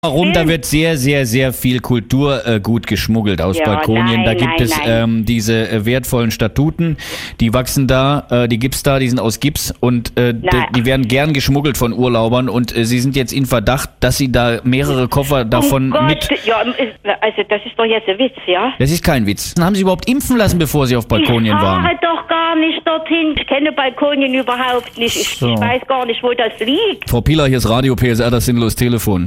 Runter wird sehr, sehr, sehr viel Kulturgut geschmuggelt aus Balkonien. Da gibt es diese wertvollen Statuten, die wachsen da, die gibt's da, die sind aus Gips und die werden gern geschmuggelt von Urlaubern und sie sind jetzt in Verdacht, dass sie da mehrere Koffer davon mit... Ja, also das ist doch jetzt ein Witz, ja? Das ist kein Witz. Haben Sie überhaupt impfen lassen, bevor Sie auf Balkonien waren? Ich fahre doch gar nicht dorthin. Ich kenne Balkonien überhaupt nicht. Ich weiß gar nicht, wo das liegt. Frau Pieler, hier ist Radio PSR, das sinnlos Telefon.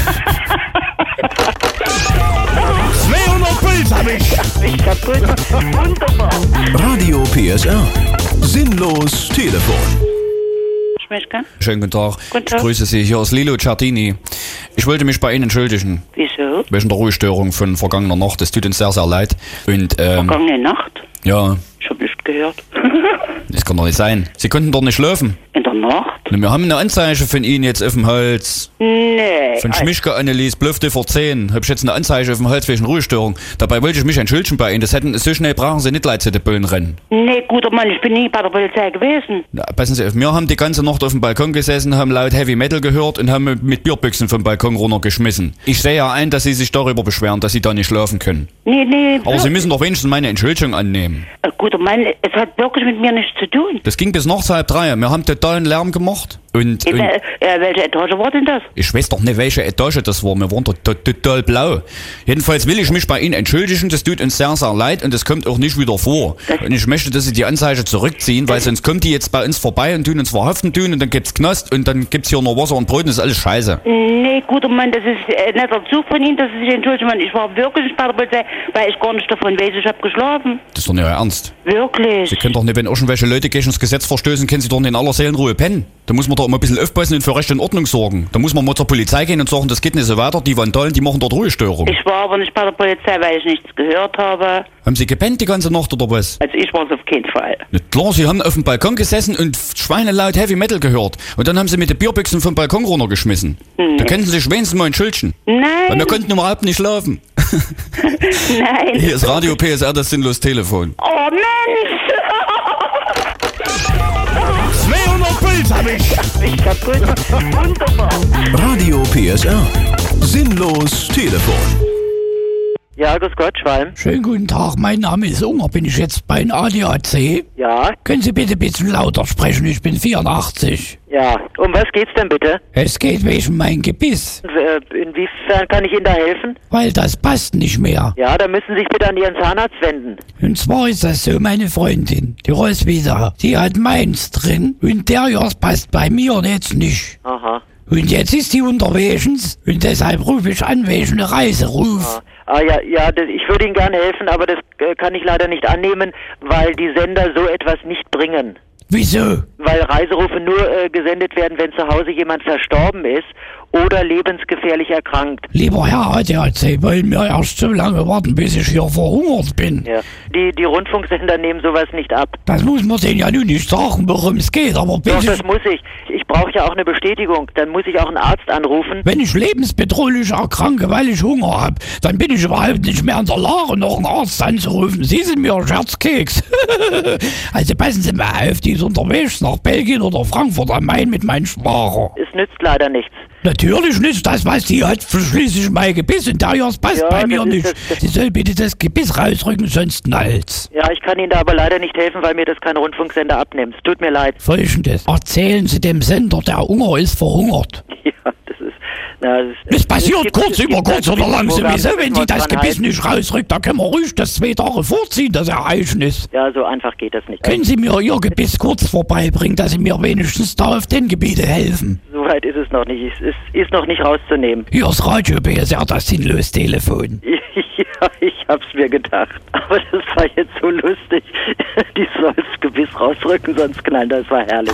200 Puls hab ich! Ich kaputt. Wunderbar. Radio PSR. Sinnlos Telefon. Schmeschka? Schönen guten Tag. Guten Tag. Ich grüße Sie. Hier ist Lilo Ciardini. Ich wollte mich bei Ihnen entschuldigen. Wieso? Wegen der Ruhestörung von vergangener Nacht. Das tut uns sehr, sehr leid. Und, Vergangene Nacht? ja, Ich hab nicht gehört. das kann doch nicht sein. Sie konnten doch nicht schlafen. In der Nacht? Wir haben eine Anzeige von Ihnen jetzt auf dem Hals. Nee. Von Schmischke Annelies, Blöfte vor 10. Hab ich jetzt eine Anzeige auf dem Hals wegen Ruhestörung. Dabei wollte ich mich entschuldigen bei Ihnen. Das hätten, so schnell brauchen Sie nicht Leid zu den Bullen rennen. Nee, guter Mann, ich bin nie bei der Polizei gewesen. Na, passen Sie auf, wir haben die ganze Nacht auf dem Balkon gesessen, haben laut Heavy Metal gehört und haben mit Bierbüchsen vom Balkon runtergeschmissen. Ich sehe ja ein, dass Sie sich darüber beschweren, dass Sie da nicht schlafen können. Nee. Aber Sie müssen doch wenigstens meine Entschuldigung annehmen. Guter Mann, es hat wirklich mit mir nichts zu tun. Das ging bis nachts 2:30. Wir haben totalen Lärm gemacht. Und Welche Etage war denn das? ich weiß doch nicht, welche Etage das war. Wir waren total blau. Jedenfalls will ich mich bei Ihnen entschuldigen. Das tut uns sehr, sehr leid und das kommt auch nicht wieder vor. Und ich möchte, dass Sie die Anzeige zurückziehen, weil sonst kommt die jetzt bei uns vorbei und tun uns verhaften tun und dann gibt's Knast und dann gibt's hier nur Wasser und Brot und das ist alles scheiße. Nee, guter Mann, das ist netter Zug von Ihnen, dass Sie sich entschuldigen. Mann, ich war wirklich nicht bei der Polizei, weil ich gar nicht davon weiß, ich habe geschlafen. Das ist doch nicht Ihr Ernst. Wirklich? Sie können doch nicht, wenn auch schon welche Leute gegen das Gesetz verstößen, können Sie doch nicht in aller Seelenruhe pennen. Da muss man doch immer ein bisschen aufpassen und für Recht und Ordnung sorgen. Da muss man mal zur Polizei gehen und sagen, das geht nicht so weiter, die Vandalen, die machen dort Ruhestörung. Ich war aber nicht bei der Polizei, weil ich nichts gehört habe. Haben Sie gepennt die ganze Nacht oder was? Also ich war es auf keinen Fall. Na klar, Sie haben auf dem Balkon gesessen und schweinelaut Heavy Metal gehört. Und dann haben Sie mit den Bierbüchsen vom Balkon runtergeschmissen. Da könnten Sie sich wenigstens mal entschuldigen. Weil Nein, wir konnten überhaupt nicht schlafen. nein. Hier ist Radio PSR, das sinnlos Telefon. Oh Mensch! 200 Puls hab ich! Ich kaputt. Wunderbar. Radio PSR. Sinnlos Telefon. Ja, grüß Gott, Schwalm. Schönen guten Tag, mein Name ist Unger, bin ich jetzt bei ADAC? Ja, Können Sie bitte ein bisschen lauter sprechen, ich bin 84. ja. Um was geht's denn bitte? Es geht wegen mein Gebiss, Inwiefern kann ich Ihnen da helfen? weil das passt nicht mehr. Ja, da müssen Sie sich bitte an Ihren Zahnarzt wenden. Und zwar ist das so, meine Freundin, die Roswitha, die hat meins drin und der Jas passt bei mir jetzt nicht. Aha. Und jetzt ist die unterwegs und deshalb rufe ich an wegen einer Reiseruf. Ja, ich würde Ihnen gerne helfen, aber das kann ich leider nicht annehmen, weil die Sender so etwas nicht bringen. Wieso? Weil Reiserufe nur gesendet werden, wenn zu Hause jemand verstorben ist oder lebensgefährlich erkrankt. Lieber Herr ADAC, wollen wir erst so lange warten, bis ich hier verhungert bin? Ja. Die Rundfunksender nehmen sowas nicht ab. Das muss man denen ja nun nicht sagen, worum es geht, aber Doch, bitte... das muss ich. Ich brauche ja auch eine Bestätigung. Dann muss ich auch einen Arzt anrufen. Wenn ich lebensbedrohlich erkranke, weil ich Hunger habe, dann bin ich überhaupt nicht mehr in der Lage, noch einen Arzt anzurufen. Sie sind mir ein Scherzkeks. Also passen Sie mal auf, die ist unterwegs nach Belgien oder Frankfurt am Main mit meinem Schwager. Es nützt leider nichts. Natürlich nicht, das was sie hat, schließlich mein Gebiss und der Jas passt Ja, bei mir das ist nicht. das- Sie soll bitte das Gebiss rausrücken, sonst knallt's. Ja, ich kann Ihnen da aber leider nicht helfen, weil mir das kein Rundfunksender abnimmt. Es tut mir leid. Folgendes, erzählen Sie dem Sender, der Unger ist verhungert. Ja, das ist... Na, Das passiert es kurz gibt über kurz oder lang Programm, sowieso, wenn müssen sie wir das dran Gebiss halten. nicht rausrückt, da können wir ruhig das 2 Tage vorziehen, das Ereignis. Ja, so einfach geht das nicht. Können Sie mir Ihr Gebiss kurz vorbeibringen, dass Sie mir wenigstens da auf den Gebiete helfen? So weit ist es noch nicht. Es ist noch nicht rauszunehmen. Hier ist Radio PSR, das sinnlos Telefon. Ja, ich hab's mir gedacht. Aber das war jetzt so lustig. Die soll das Gebiss rausrücken, sonst knallen. Das war herrlich.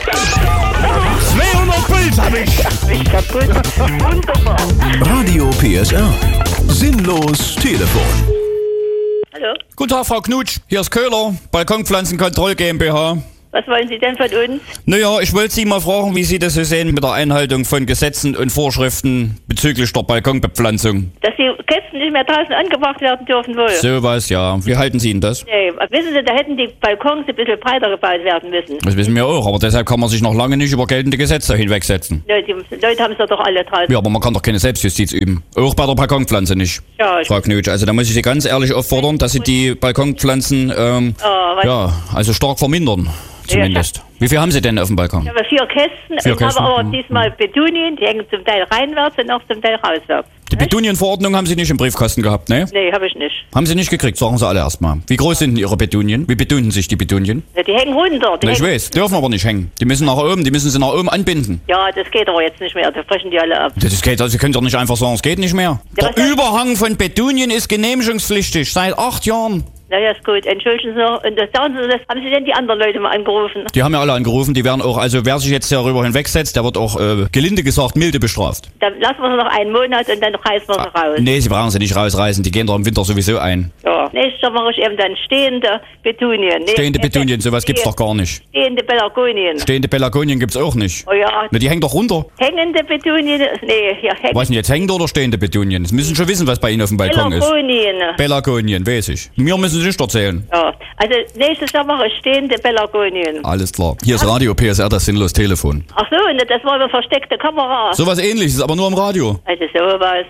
200 Puls hab ich! Ich kaputt. Wunderbar. Radio PSR. Sinnlos Telefon. Hallo? Guten Tag, Frau Knutsch. Hier ist Köhler, Balkonpflanzenkontroll GmbH. Was wollen Sie denn von uns? Naja, ich wollte Sie mal fragen, wie Sie das so sehen mit der Einhaltung von Gesetzen und Vorschriften bezüglich der Balkonbepflanzung. Dass die Kästen nicht mehr draußen angebracht werden dürfen wohl. Sowas, ja. Wie halten Sie denn das? Nee, wissen Sie, da hätten die Balkons ein bisschen breiter gebaut werden müssen. Das wissen wir auch, aber deshalb kann man sich noch lange nicht über geltende Gesetze hinwegsetzen. Ja, die Leute haben es doch alle draußen. Ja, aber man kann doch keine Selbstjustiz üben. Auch bei der Balkonpflanze nicht. Ja, Frau Knutsch, also da muss ich Sie ganz ehrlich auffordern, dass Sie die Balkonpflanzen also stark vermindern. Zumindest. Ja, wie viel haben Sie denn auf dem Balkon? Ich habe 4 Kästen. Ich habe aber diesmal Betunien, die hängen zum Teil reinwärts und auch zum Teil rauswärts. Die Betunienverordnung haben Sie nicht im Briefkasten gehabt, ne? Nee, habe ich nicht. Haben Sie nicht gekriegt, sagen Sie alle erstmal. Wie groß sind denn Ihre Betunien? Wie betunen sich die Betunien? Ja, die hängen runter. Ich weiß, dürfen aber nicht hängen. Die müssen nach oben, die müssen sie nach oben anbinden. Ja, das geht aber jetzt nicht mehr, da brechen die alle ab. Das geht, also Sie können doch nicht einfach sagen, es geht nicht mehr. Ja, der Überhang von Betunien ist genehmigungspflichtig, seit 8 Jahren. Naja, ist gut. Entschuldigen Sie, und das sagen Sie, haben Sie denn die anderen Leute mal angerufen? Die haben ja alle angerufen, die werden auch, also wer sich jetzt darüber hinwegsetzt, der wird auch, gelinde gesagt, milde bestraft. Dann lassen wir sie noch einen Monat und dann reißen wir sie raus. Nee, Sie brauchen sie nicht rausreißen, die gehen doch im Winter sowieso ein. Ja, nächstes Jahr mache ich eben dann stehende Betunien. Stehende Betunien, sowas gibt's doch gar nicht. Stehende Pelargonien. Stehende Pelargonien gibt's auch nicht. Oh ja. Na, die hängen doch runter. Hängende Betunien, nee, hier hängen. Was denn jetzt, hängende oder stehende Betunien? Sie müssen schon wissen, was bei Ihnen auf dem Balkon ist. Pelargonien, weiß ich. Mir müssen Sie nicht erzählen. Ja, also nächstes Jahr mache ich stehende Pelargonien. Alles klar. Hier ist Radio PSR, das sinnlos Telefon. Ach so, das war eine versteckte Kamera. Sowas Ähnliches, aber nur im Radio. Also sowas.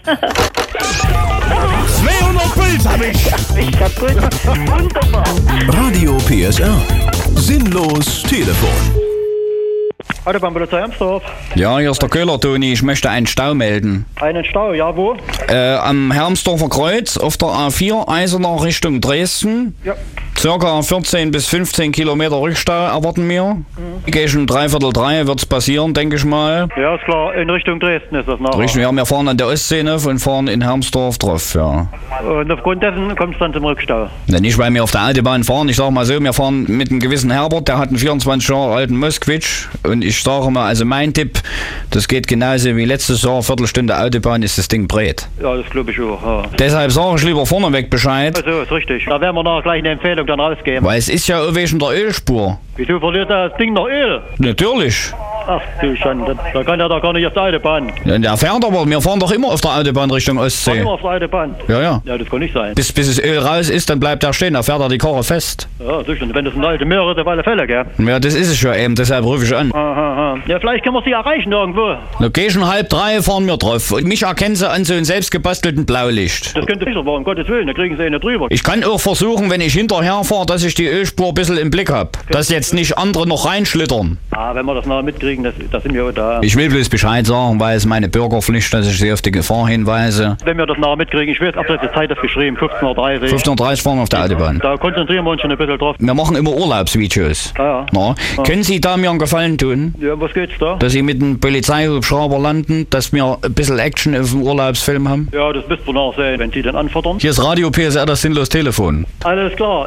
200 Puls hab ich. Ich kaputt. Wunderbar. Radio PSR. Sinnlos Telefon. Autobahnpolizei Hermsdorf. Ja, hier ist der Köhler, Toni. Ich möchte einen Stau melden. Einen Stau, ja, wo? Am Hermsdorfer Kreuz auf der A4 Eisenach Richtung Dresden. Ja. Circa 14 bis 15 Kilometer Rückstau erwarten wir. Gegen 2:45 wird's passieren, denke ich mal. Ja, ist klar. In Richtung Dresden ist das nachher. Richtig, wir fahren an der Ostsee und fahren in Hermsdorf drauf, ja. Und aufgrund dessen kommt es dann zum Rückstau. Ja, nicht, weil wir auf der Autobahn fahren. Ich sage mal so, wir fahren mit einem gewissen Herbert, der hat einen 24 Jahre alten Moskvitsch. Und ich sage mal, also mein Tipp, das geht genauso wie letztes Jahr, Viertelstunde Autobahn ist das Ding breit. Ja, das glaube ich auch, ja. Deshalb sage ich lieber vorneweg Bescheid. Also, ist richtig. Da werden wir nachher gleich eine Empfehlung dann rausgeben. Weil es ist ja auch wegen der Ölspur. Wieso verliert das Ding noch Öl? Natürlich. Ach du Schande, da kann er doch gar nicht auf der Autobahn. Ja, der fährt aber, wir fahren doch immer auf der Autobahn Richtung Ostsee. Immer auf der Autobahn? Ja, ja. Ja, das kann nicht sein. Bis das Öl raus ist, dann bleibt er stehen, da fährt er die Karre fest. Ja, sicher. Wenn das eine alte Möhre ist, auf alle Fälle, gell? Ja, das ist es ja eben, deshalb rufe ich an. Aha. Ja, vielleicht können wir sie erreichen irgendwo. Na, geh schon 2:30 fahren wir drauf. Und mich erkennen sie an so einem selbstgebastelten Blaulicht. Das könnte sicher sein, um Gottes Willen, da kriegen sie nicht drüber. Ich kann auch versuchen, wenn ich hinterher fahre, dass ich die Ölspur ein bisschen im Blick habe. Dass jetzt nicht andere noch reinschlittern. Ah, wenn wir das nachher mitkriegen, da sind wir da. Ich will bloß Bescheid sagen, weil es meine Bürgerpflicht, dass ich sie auf die Gefahr hinweise. Wenn wir das nachher mitkriegen, ich weiß, ab der Zeit ist geschrieben, 15:30 Uhr. 15:30 fahren wir auf der Autobahn. Da konzentrieren wir uns schon ein bisschen drauf. Wir machen immer Urlaubsvideos. Ja. Na, können Sie da mir einen Gefallen tun? Ja, was geht's da? Dass Sie mit einem Polizeihubschrauber landen, dass wir ein bisschen Action auf dem Urlaubsfilm haben? Ja, das müsst ihr nachher sehen, wenn Sie den anfordern. Hier ist Radio PSR, das sinnlos Telefon. Alles klar.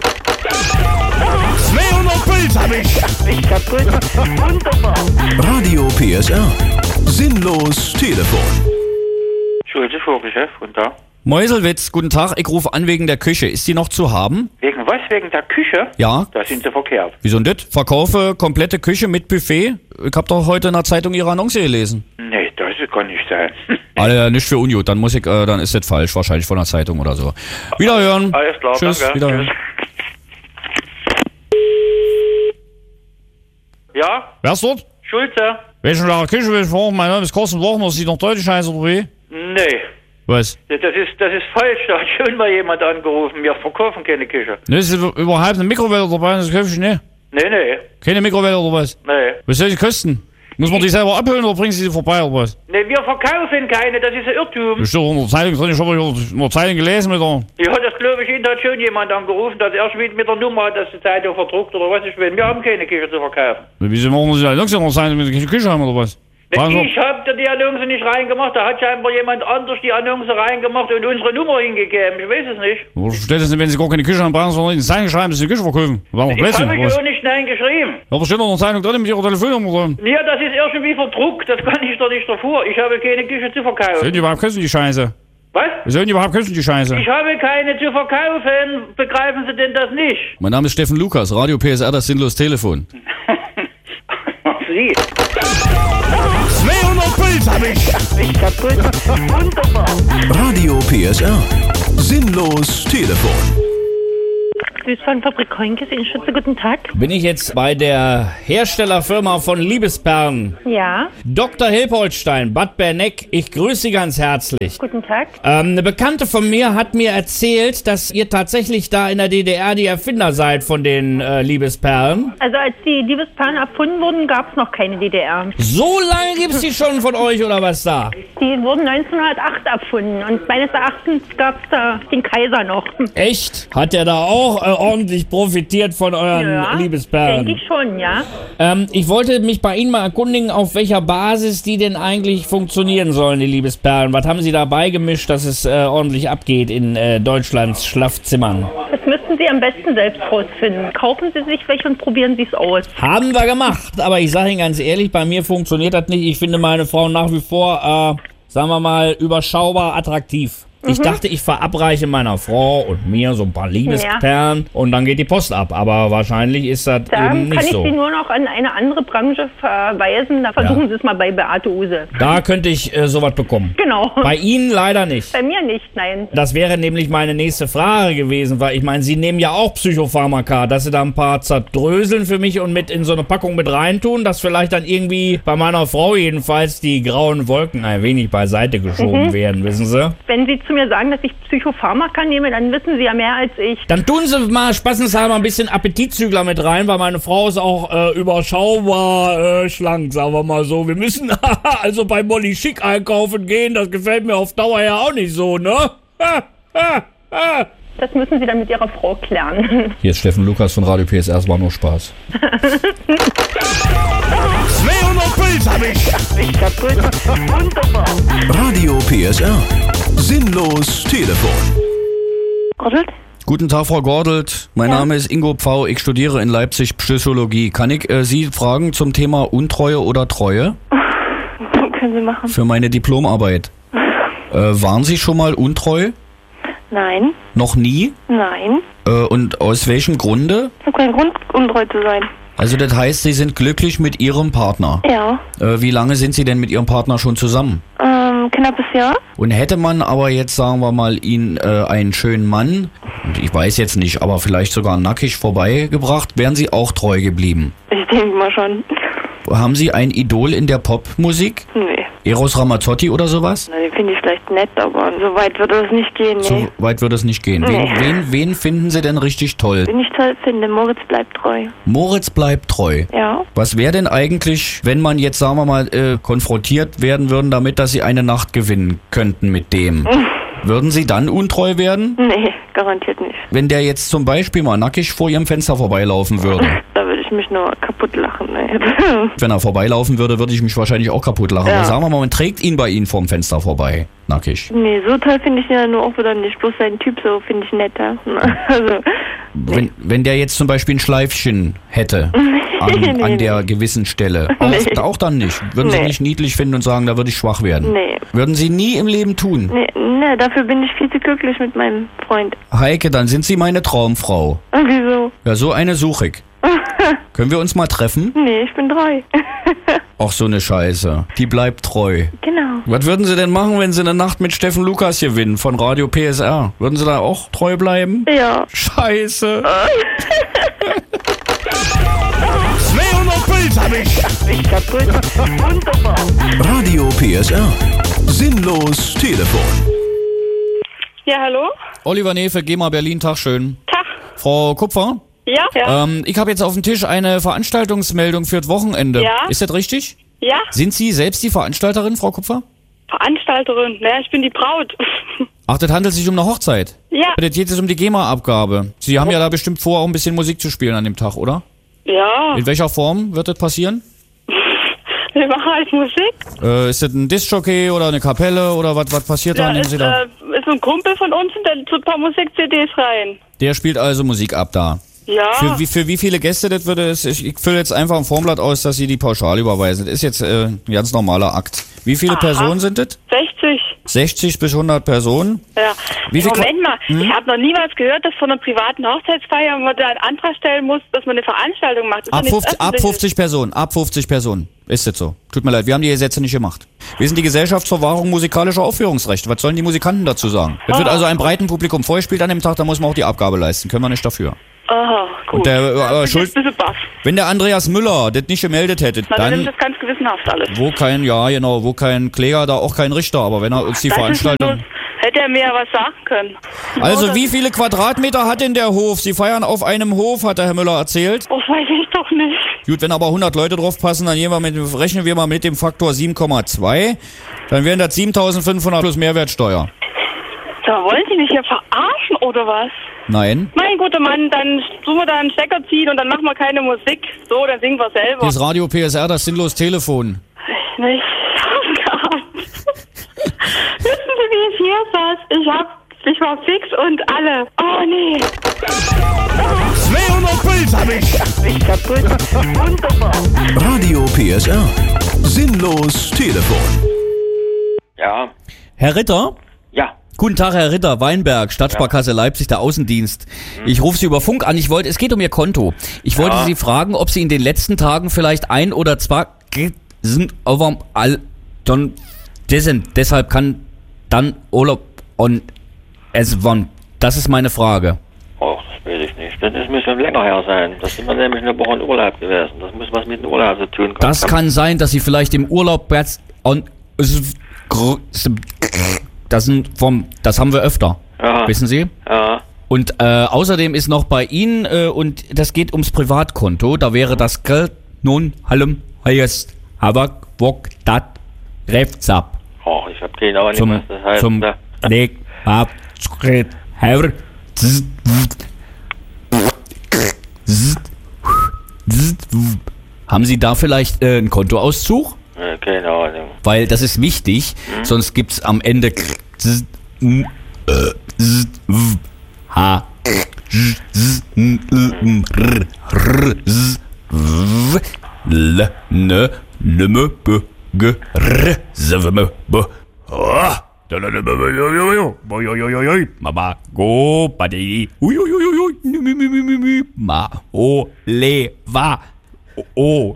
200 Puls hab ich. Ich kaputt. Wunderbar. Radio PSR. Sinnlos Telefon. Schulze Vogelchef, guten Tag. Meuselwitz, guten Tag, ich rufe an wegen der Küche. Ist die noch zu haben? Wegen was? Wegen der Küche? Ja. Da sind Sie verkehrt. Wieso denn das? Verkaufe komplette Küche mit Buffet? Ich hab doch heute in der Zeitung Ihre Annonce gelesen. Nee, das kann nicht sein. Alter, nicht für Unjut, dann dann ist das falsch, wahrscheinlich von der Zeitung oder so. Wiederhören. Alles klar, Tschüss, danke. wiederhören. Tschüss. Ja? Wer ist dort? Schulze? Welchen der Küche will ich fragen? Mein Name ist Carsten Wochner, sieht noch deutlich heiß oder wie? Nee. Was? Das ist falsch, da hat schon mal jemand angerufen. Wir verkaufen keine Küche. Ne, ist überhaupt eine Mikrowelle dabei, das kaufe ich nicht. Nee. Keine Mikrowelle oder was? Nee. Was soll die kosten? Muss man die selber abholen oder bringen Sie die vorbei oder was? Nee, wir verkaufen keine, das ist ein Irrtum. Das steht doch in der Zeitung drin, ich habe in der Zeitung gelesen mit der... Ja, das glaube ich Ihnen, da hat schon jemand angerufen, dass er schon mit der Nummer hat, dass die Zeitung verdruckt oder was ich will. Wir haben keine Küche zu verkaufen. Wieso machen Sie die Annonce in der Zeitung, wenn Sie keine Küche haben oder was? Ich hab da die Annonce nicht reingemacht, da hat scheinbar jemand anders die Annonce reingemacht und unsere Nummer hingegeben, ich weiß es nicht. Wo steht das denn, wenn Sie gar keine Küche haben, brauchen Sie noch in die Zeitung schreiben, dass Sie die Küche verkaufen? Ich habe mich auch nicht geschrieben. Ja, aber steht doch in der Zeitung drin mit Ihrer Telefonnummer drin. Ja, das ist irgendwie verdruckt, das kann ich doch nicht davor. Ich habe keine Küche zu verkaufen. Sind die überhaupt kosten die Scheiße? Was? Wir sollen überhaupt küssen, die Scheiße. Ich habe keine zu verkaufen. Begreifen Sie denn das nicht? Mein Name ist Steffen Lukas, Radio PSR, das sinnlos Telefon. Sie. 200 Puls hab ich. Ich kaputt. Wunderbar. Radio PSR. Sinnlos Telefon. Süßwarenfabrik Heunkes in Schütze, guten Tag. Bin ich jetzt bei der Herstellerfirma von Liebesperlen? Ja, Dr. Hilpoltstein, Bad Berneck, ich grüße Sie ganz herzlich. guten Tag. Eine Bekannte von mir hat mir erzählt, dass ihr tatsächlich da in der DDR die Erfinder seid von den Liebesperlen. Also als die Liebesperlen erfunden wurden, gab es noch keine DDR. So lange gibt's die schon von euch oder was da? Die wurden 1908 erfunden und meines Erachtens gab es da den Kaiser noch. Echt? Hat der da auch ordentlich profitiert von euren Liebesperlen? Denke ich schon, ja. Ich wollte mich bei Ihnen mal erkundigen, auf welcher Basis die denn eigentlich funktionieren sollen, die Liebesperlen. Was haben Sie da beigemischt, dass es ordentlich abgeht in Deutschlands Schlafzimmern? Das müssten Sie am besten selbst rausfinden. Kaufen Sie sich welche und probieren Sie es aus. Haben wir gemacht, aber ich sage Ihnen ganz ehrlich, bei mir funktioniert das nicht. Ich finde meine Frau nach wie vor, sagen wir mal, überschaubar attraktiv. Ich dachte, ich verabreiche meiner Frau und mir so ein paar Liebesperlen und dann geht die Post ab. Aber wahrscheinlich ist das Da eben nicht kann ich so. Sie nur noch an eine andere Branche verweisen. Da versuchen Sie es mal bei Beate Use. Da könnte ich sowas bekommen. Genau. Bei Ihnen leider nicht. Bei mir nicht, nein. Das wäre nämlich meine nächste Frage gewesen, weil ich meine, Sie nehmen ja auch Psychopharmaka, dass Sie da ein paar zerdröseln für mich und mit in so eine Packung mit reintun, dass vielleicht dann irgendwie bei meiner Frau jedenfalls die grauen Wolken ein wenig beiseite geschoben werden, wissen Sie? Wenn Sie zu mir sagen, dass ich Psychopharmaka nehme, dann wissen Sie ja mehr als ich. Dann tun Sie mal spaßenshalber ein bisschen Appetitzügler mit rein, weil meine Frau ist auch überschaubar schlank, sagen wir mal so. Wir müssen also bei Molly Schick einkaufen gehen, das gefällt mir auf Dauer ja auch nicht so, ne? Das müssen Sie dann mit Ihrer Frau klären. Hier ist Steffen Lukas von Radio PSR, es war nur Spaß. 200 Puls hab ich. Ich kaputt. Wunderbar. Radio PSR. Sinnlos Telefon. Gordelt? Guten Tag, Frau Gordelt. Mein Name ist Ingo Pfau. Ich studiere in Leipzig Psychologie. Kann ich Sie fragen zum Thema Untreue oder Treue? Können Sie machen. Für meine Diplomarbeit. Waren Sie schon mal untreu? Nein. Noch nie? Nein. Und aus welchem Grunde? Ich habe keinen Grund, untreu zu sein. Also das heißt, Sie sind glücklich mit Ihrem Partner? Ja. Wie lange sind Sie denn mit Ihrem Partner schon zusammen? Knappes Jahr. Und hätte man aber jetzt, sagen wir mal, Ihnen einen schönen Mann, und ich weiß jetzt nicht, aber vielleicht sogar nackig vorbeigebracht, wären Sie auch treu geblieben? Ich denke mal schon. Haben Sie ein Idol in der Popmusik? Nee. Eros Ramazzotti oder sowas? Na, den finde ich vielleicht nett, aber so weit würde es nicht gehen, nee. So weit würde es nicht gehen. Nee. Wen finden Sie denn richtig toll? Wen ich toll finde, Moritz bleibt treu. Moritz bleibt treu. Ja. Was wäre denn eigentlich, wenn man jetzt, sagen wir mal, konfrontiert werden würden damit, dass Sie eine Nacht gewinnen könnten mit dem? Würden Sie dann untreu werden? Nee, garantiert nicht. Wenn der jetzt zum Beispiel mal nackig vor Ihrem Fenster vorbeilaufen würde? Da würde ich mich nur kaputt lachen, ey. Wenn er vorbeilaufen würde, würde ich mich wahrscheinlich auch kaputt lachen. Ja. Aber sagen wir mal, man trägt ihn bei Ihnen vorm Fenster vorbei, nackig. Nee, so toll finde ich ihn ja nur auch wieder nicht. Bloß sein Typ so finde ich netter. Also, Wenn der jetzt zum Beispiel ein Schleifchen hätte an der gewissen Stelle, auch dann nicht. Würden Sie nicht niedlich finden und sagen, da würde ich schwach werden? Nee. Würden Sie nie im Leben tun? Nee, dafür bin ich viel zu glücklich mit meinem Freund. Heike, dann sind Sie meine Traumfrau. Wieso? Ja, so eine suche ich. Können wir uns mal treffen? Nee, ich bin treu. Ach, so eine Scheiße. Die bleibt treu. Genau. Was würden Sie denn machen, wenn Sie eine Nacht mit Steffen Lukas gewinnen von Radio PSR? Würden Sie da auch treu bleiben? Ja. Scheiße. 200 Puls hab ich. Ich kaputt. Wunderbar. Radio PSR. Sinnlos Telefon. Ja, hallo? Oliver Nefe, GEMA Berlin, Tag schön. Tag. Frau Kupfer? Ja? Ich habe jetzt auf dem Tisch eine Veranstaltungsmeldung für das Wochenende. Ja. Ist das richtig? Ja? Sind Sie selbst die Veranstalterin, Frau Kupfer? Veranstalterin. Naja, ich bin die Braut. Ach, das handelt sich um eine Hochzeit? Ja. Das geht jetzt um die GEMA-Abgabe. Sie haben ja da bestimmt vor, auch ein bisschen Musik zu spielen an dem Tag, oder? Ja. In welcher Form wird das passieren? Wir machen halt Musik. Ist das ein Diskjockey oder eine Kapelle oder was passiert da? Nehmen Sie da? Ist ein Kumpel von uns und der tut ein paar Musik-CDs rein. Der spielt also Musik ab da. Ja. Für wie viele Gäste das würde es? Ich fülle jetzt einfach ein Formblatt aus, dass Sie die pauschal überweisen. Das ist jetzt ein ganz normaler Akt. Wie viele Personen sind das? 60. 60 bis 100 Personen. Ja. Wie viel Moment mal, ich habe noch nie was gehört, dass von einer privaten Hochzeitsfeier man da einen Antrag stellen muss, dass man eine Veranstaltung macht. Ab 50 Personen, ab 50 Personen. Ist jetzt so. Tut mir leid, wir haben die Gesetze nicht gemacht. Wir sind die Gesellschaft zur Wahrung musikalischer Aufführungsrechte. Was sollen die Musikanten dazu sagen? Das wird also einem breiten Publikum vorgespielt an dem Tag, da muss man auch die Abgabe leisten. Können wir nicht dafür. Aha, gut. Und der Schuld. Wenn der Andreas Müller das nicht gemeldet hätte, dann nimmt das ganz gewissenhaft alles. Wo kein Kläger, da auch kein Richter, aber wenn er uns die Veranstaltung... Hätte er mir ja was sagen können. Also wie viele Quadratmeter hat denn der Hof? Sie feiern auf einem Hof, hat der Herr Müller erzählt. Das weiß ich doch nicht. Gut, wenn aber 100 Leute drauf passen, dann rechnen wir mal mit dem Faktor 7,2. Dann wären das 7.500 plus Mehrwertsteuer. Da wollen Sie mich hier verarschen, oder was? Nein. Mein guter Mann, dann tun wir da einen Stecker ziehen und dann machen wir keine Musik. So, dann singen wir selber. Hier ist Radio PSR, das sinnlos Telefon. Ich hab gehabt. Wissen Sie, wie ich hier saß? Ich war fix und alle. Oh, nee. 200 Puls hab ich. Ich kaputt. Wunderbar. Radio PSR. Sinnlos Telefon. Ja. Herr Ritter? Ja. Guten Tag, Herr Ritter, Weinberg, Stadtsparkasse Leipzig, der Außendienst. Ich rufe Sie über Funk an. Es geht um Ihr Konto. Ich wollte Sie fragen, ob Sie in den letzten Tagen vielleicht ein oder zwei sind, aber dann deshalb kann dann Urlaub und es wann. Das ist meine Frage. Oh, das weiß ich nicht. Das muss schon länger her sein. Das sind wir nämlich eine Woche in Urlaub gewesen. Das muss was mit dem Urlaub zu tun. Das kann sein, dass Sie vielleicht im Urlaub jetzt das haben wir öfter. Ja. Wissen Sie? Ja. Und außerdem ist noch bei Ihnen, und das geht ums Privatkonto, da wäre das Geld nun halm heißt Habak Wok Dat Refzap. Oh, ich habe keine Ahnung, was das heißt. Zum Leg ab Herr Haben Sie da vielleicht einen Kontoauszug? Keine Ahnung. Weil das ist wichtig, sonst gibt's am Ende H L N N B G R Z M B Mama go Buddy Ma O Le Va O.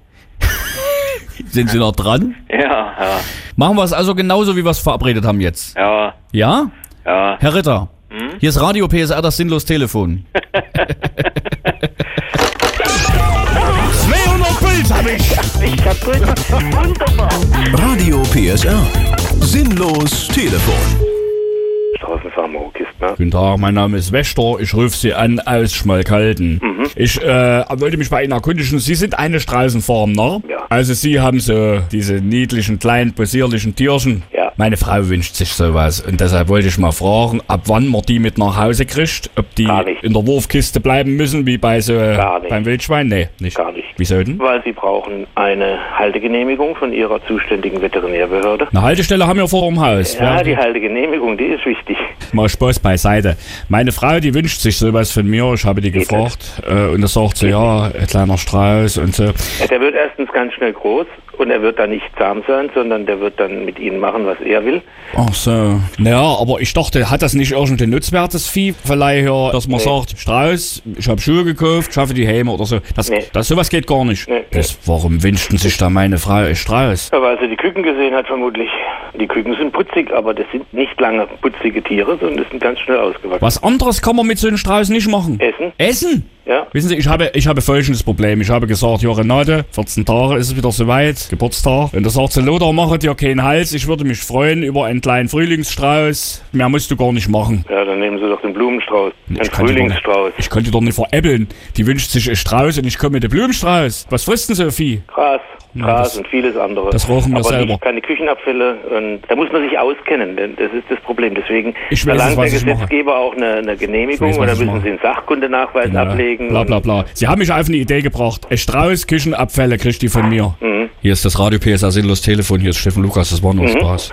Sind Sie noch dran? Ja, ja. Machen wir es also genauso, wie wir es verabredet haben jetzt. Ja. Ja? Ja. Herr Ritter, hier ist Radio PSR, das sinnlos Telefon. 200 Puls hab ich. Ich kaputt. Wunderbar. Radio PSR. Sinnlos Telefon. Straßenfarmer-Kistner. Guten Tag, mein Name ist Wächter. Ich rufe Sie an aus Schmalkalden. Ich wollte mich bei Ihnen erkundigen. Sie sind eine Straßenfarm, ne? Ja. Also Sie haben so diese niedlichen, kleinen, possierlichen Tierchen. Ja. Meine Frau wünscht sich sowas. Und deshalb wollte ich mal fragen, ab wann man die mit nach Hause kriegt? Ob die in der Wurfkiste bleiben müssen, wie bei so beim Wildschwein? Nee, nicht. Gar nicht. Wieso denn? Weil Sie brauchen eine Haltegenehmigung von Ihrer zuständigen Veterinärbehörde. Eine Haltestelle haben wir vor dem Haus. Ja, die Haltegenehmigung, die ist wichtig. Mal Spaß beiseite. Meine Frau, die wünscht sich sowas von mir. Ich habe die gefragt. Und da sagt sie, ja, ein kleiner Strauß und so. Ja, der wird erstens ganz schnell groß und er wird dann nicht zahm sein, sondern der wird dann mit Ihnen machen, was er will. Ach so. Naja, aber ich dachte, hat das nicht irgendein nutzwertes Vieh? Vielleicht ja, dass man sagt, Strauß, ich habe Schuhe gekauft, schaffe die Häme oder so. Das sowas geht gar nicht. Warum wünschten sich da meine Frau ein Strauß? Ja, weil sie die Küken gesehen hat, vermutlich. Die Küken sind putzig, aber das sind nicht lange putzige Tiere, sondern das sind ganz schnell ausgewachsen. Was anderes kann man mit so einem Strauß nicht machen. Essen? Essen? Ja. Wissen Sie, ich habe folgendes Problem. Ich habe gesagt, ja Renate, 14 Tage ist es wieder soweit, Geburtstag. Und da sagt sie, Lothar, machet dir keinen Hals. Ich würde mich freuen über einen kleinen Frühlingsstrauß. Mehr musst du gar nicht machen. Ja, dann nehmen Sie doch den Blumenstrauß. Einen Frühlingsstrauß. Ich kann die doch nicht veräppeln. Die wünscht sich einen Strauß und ich komme mit dem Blumenstrauß. Was frisst denn so Vieh? Gras und vieles andere. Das rochen wir aber selber. Nicht, keine Küchenabfälle. Und da muss man sich auskennen, denn das ist das Problem. Deswegen verlangt der Gesetzgeber auch eine Genehmigung und dann müssen Sie einen Sachkundenachweis ablegen. Bla bla bla. Sie haben mich auf eine Idee gebracht. Ein Strauß Küchenabfälle kriegt die von mir. Hier ist das Radio PSR Sinnlos Telefon. Hier ist Steffen Lukas, das war nur Spaß.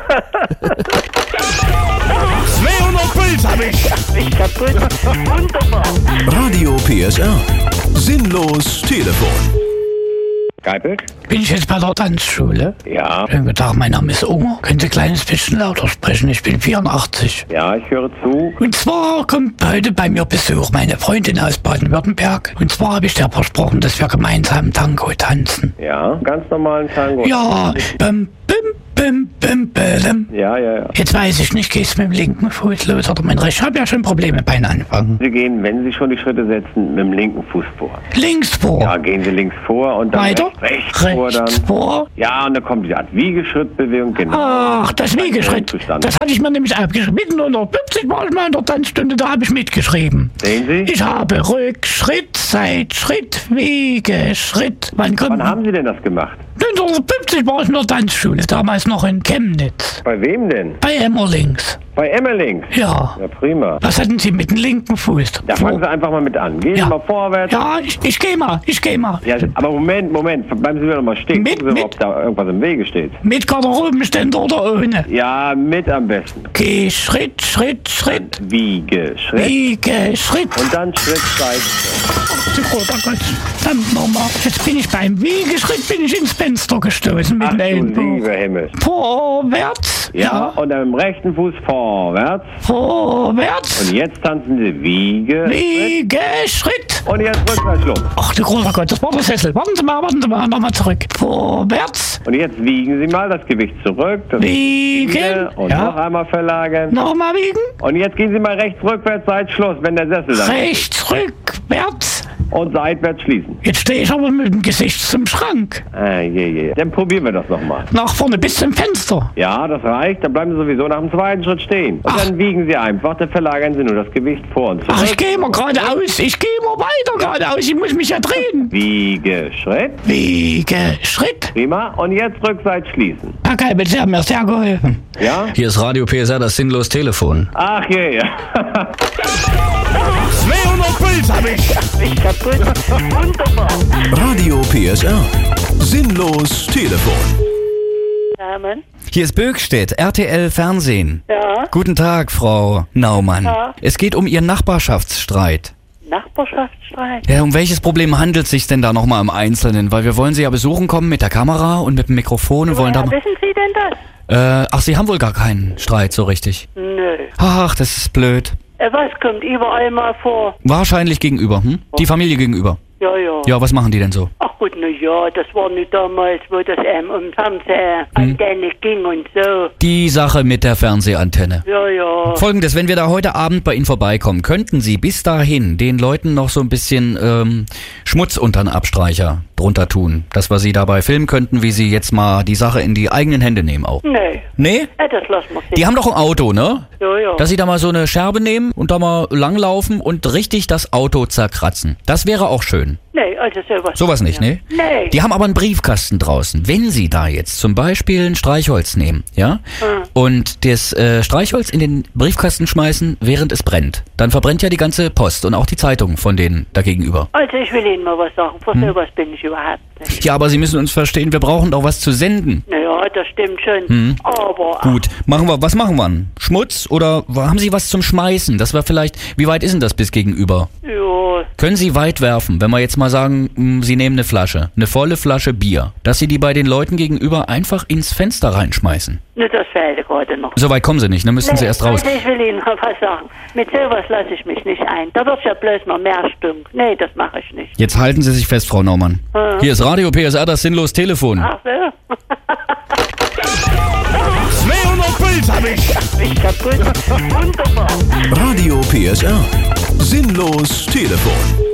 200 Puls hab ich. Ich kaputt. Wunderbar. Radio PSR. Sinnlos Telefon. Geipelt? Bin ich jetzt bei der Tanzschule? Ja. Schönen guten Tag, mein Name ist Unger. Können Sie ein kleines bisschen lauter sprechen? Ich bin 84. Ja, ich höre zu. Und zwar kommt heute bei mir Besuch meine Freundin aus Baden-Württemberg. Und zwar habe ich dir versprochen, dass wir gemeinsam Tango tanzen. Ja, ganz normalen Tango. Ja, bim, bim, bim, bim, bim. Ja. Jetzt weiß ich nicht, gehst du mit dem linken Fuß los oder mit dem rechten? Ich habe ja schon Probleme beim Anfangen. Sie gehen, wenn Sie schon die Schritte setzen, mit dem linken Fuß vor. Links vor? Ja, gehen Sie links vor und dann weiter? Rechts vor dann. Vor? Ja, und dann kommt die Art Wiegeschrittbewegung, genau. Ach, das Wiegeschritt. Das hatte ich mir nämlich abgeschrieben. Mitten unter 50 war ich mal in der Tanzstunde, da habe ich mitgeschrieben. Sehen Sie? Ich habe Rückschritt, Seitschritt, Wiegeschritt. Wann haben Sie denn das gemacht? 1950 war ich in der Tanzschule, damals noch in Chemnitz. Bei wem denn? Bei Emmerlings. Bei Emmerlings? Ja. Ja, prima. Was hatten Sie mit dem linken Fuß? Da fangen Sie einfach mal mit an. Gehen Sie mal vorwärts. Ja, ich gehe mal. Ja, aber Moment. Bleiben Sie wieder mal stehen. Gucken Sie mal, ob da irgendwas im Wege steht. Mit Garderobenständer oder ohne? Ja, mit am besten. Geh Schritt. Wiegeschritt. Und dann Schritt, Oh Gott, verdammt nochmal. Jetzt bin ich beim Wiegeschritt, bin ich ins Fenster gestoßen mit dem Ellenbogen. Lieber Himmel. Vorwärts. Ja, und am rechten Fuß vorwärts. Vorwärts. Und jetzt tanzen Sie Wiegeschritt. Und jetzt Rückwärtsschluss. Ach du großer Gott, das war der Sessel. Warten Sie mal, nochmal zurück. Vorwärts. Und jetzt wiegen Sie mal das Gewicht zurück. Wiegen. Und noch einmal verlagern. Nochmal wiegen. Und jetzt gehen Sie mal rechts, rückwärts, Seitschluss, wenn der Sessel dann rechts, rückwärts. Und seitwärts schließen. Jetzt stehe ich aber mit dem Gesicht zum Schrank. Dann probieren wir das nochmal. Nach vorne bis zum Fenster. Ja, das reicht. Dann bleiben Sie sowieso nach dem zweiten Schritt stehen. Und dann wiegen Sie einfach, dann verlagern Sie nur das Gewicht vor und zurück. Ach, ich gehe immer geradeaus. Ich gehe immer weiter geradeaus. Ich muss mich ja drehen. Wiegeschritt. Prima. Und jetzt Rückseite schließen. Herr Geibel, Sie haben mir sehr geholfen. Ja? Hier ist Radio PSR, das sinnlos Telefon. Ach ja. 200 Puls hab ich. Ich kaputt. Wunderbar. Radio PSR. Sinnlos Telefon. Namen? Hier ist Böckstedt, RTL Fernsehen. Ja. Guten Tag, Frau Naumann. Ja. Es geht um Ihren Nachbarschaftsstreit. Nachbarschaftsstreit? Ja, um welches Problem handelt es sich denn da nochmal im Einzelnen? Weil wir wollen Sie ja besuchen kommen mit der Kamera und mit dem Mikrofon und wollen da mal... Wissen Sie denn das? Ach, Sie haben wohl gar keinen Streit so richtig. Nö. Ach, das ist blöd. Was kommt überall mal vor? Wahrscheinlich gegenüber, Die Familie gegenüber. Ja. Ja, was machen die denn so? Ach gut, na ja, das war nicht damals, wo das um Fernsehantenne ging und so. Die Sache mit der Fernsehantenne. Ja. Folgendes, wenn wir da heute Abend bei Ihnen vorbeikommen, könnten Sie bis dahin den Leuten noch so ein bisschen Schmutz unter den Abstreicher drunter tun, dass wir Sie dabei filmen könnten, wie Sie jetzt mal die Sache in die eigenen Hände nehmen auch. Nee. Nee? Ja, das lassen wir Die haben doch ein Auto, ne? Ja. Dass Sie da mal so eine Scherbe nehmen und da mal langlaufen und richtig das Auto zerkratzen. Das wäre auch schön. Nee, also Sowas nicht, ne? Nee. Die haben aber einen Briefkasten draußen. Wenn Sie da jetzt zum Beispiel ein Streichholz nehmen, ja? Und das Streichholz in den Briefkasten schmeißen, während es brennt, dann verbrennt ja die ganze Post und auch die Zeitung von denen da gegenüber. Also ich will Ihnen mal was sagen. Für sowas bin ich überhaupt nicht. Ja, aber Sie müssen uns verstehen, wir brauchen doch was zu senden. Naja, das stimmt schon. Aber... Gut, was machen wir? Schmutz oder haben Sie was zum Schmeißen? Das war vielleicht, wie weit ist denn das bis gegenüber? Ja. Können Sie weit werfen, wenn wir jetzt mal sagen, Sie nehmen eine volle Flasche Bier, dass Sie die bei den Leuten gegenüber einfach ins Fenster reinschmeißen? Ne, das fehlt gerade noch. So weit kommen Sie nicht, dann müssen Sie erst raus. Also ich will Ihnen mal was sagen. Mit sowas lasse ich mich nicht ein. Da wird ja bloß noch mehr Stunk. Nee, das mache ich nicht. Jetzt halten Sie sich fest, Frau Naumann. Hier ist Radio PSR, das sinnlos Telefon. Ach so. 200 Puls hab ich. Ich kaputt. Wunderbar. Radio PSR. Sinnlos Telefon.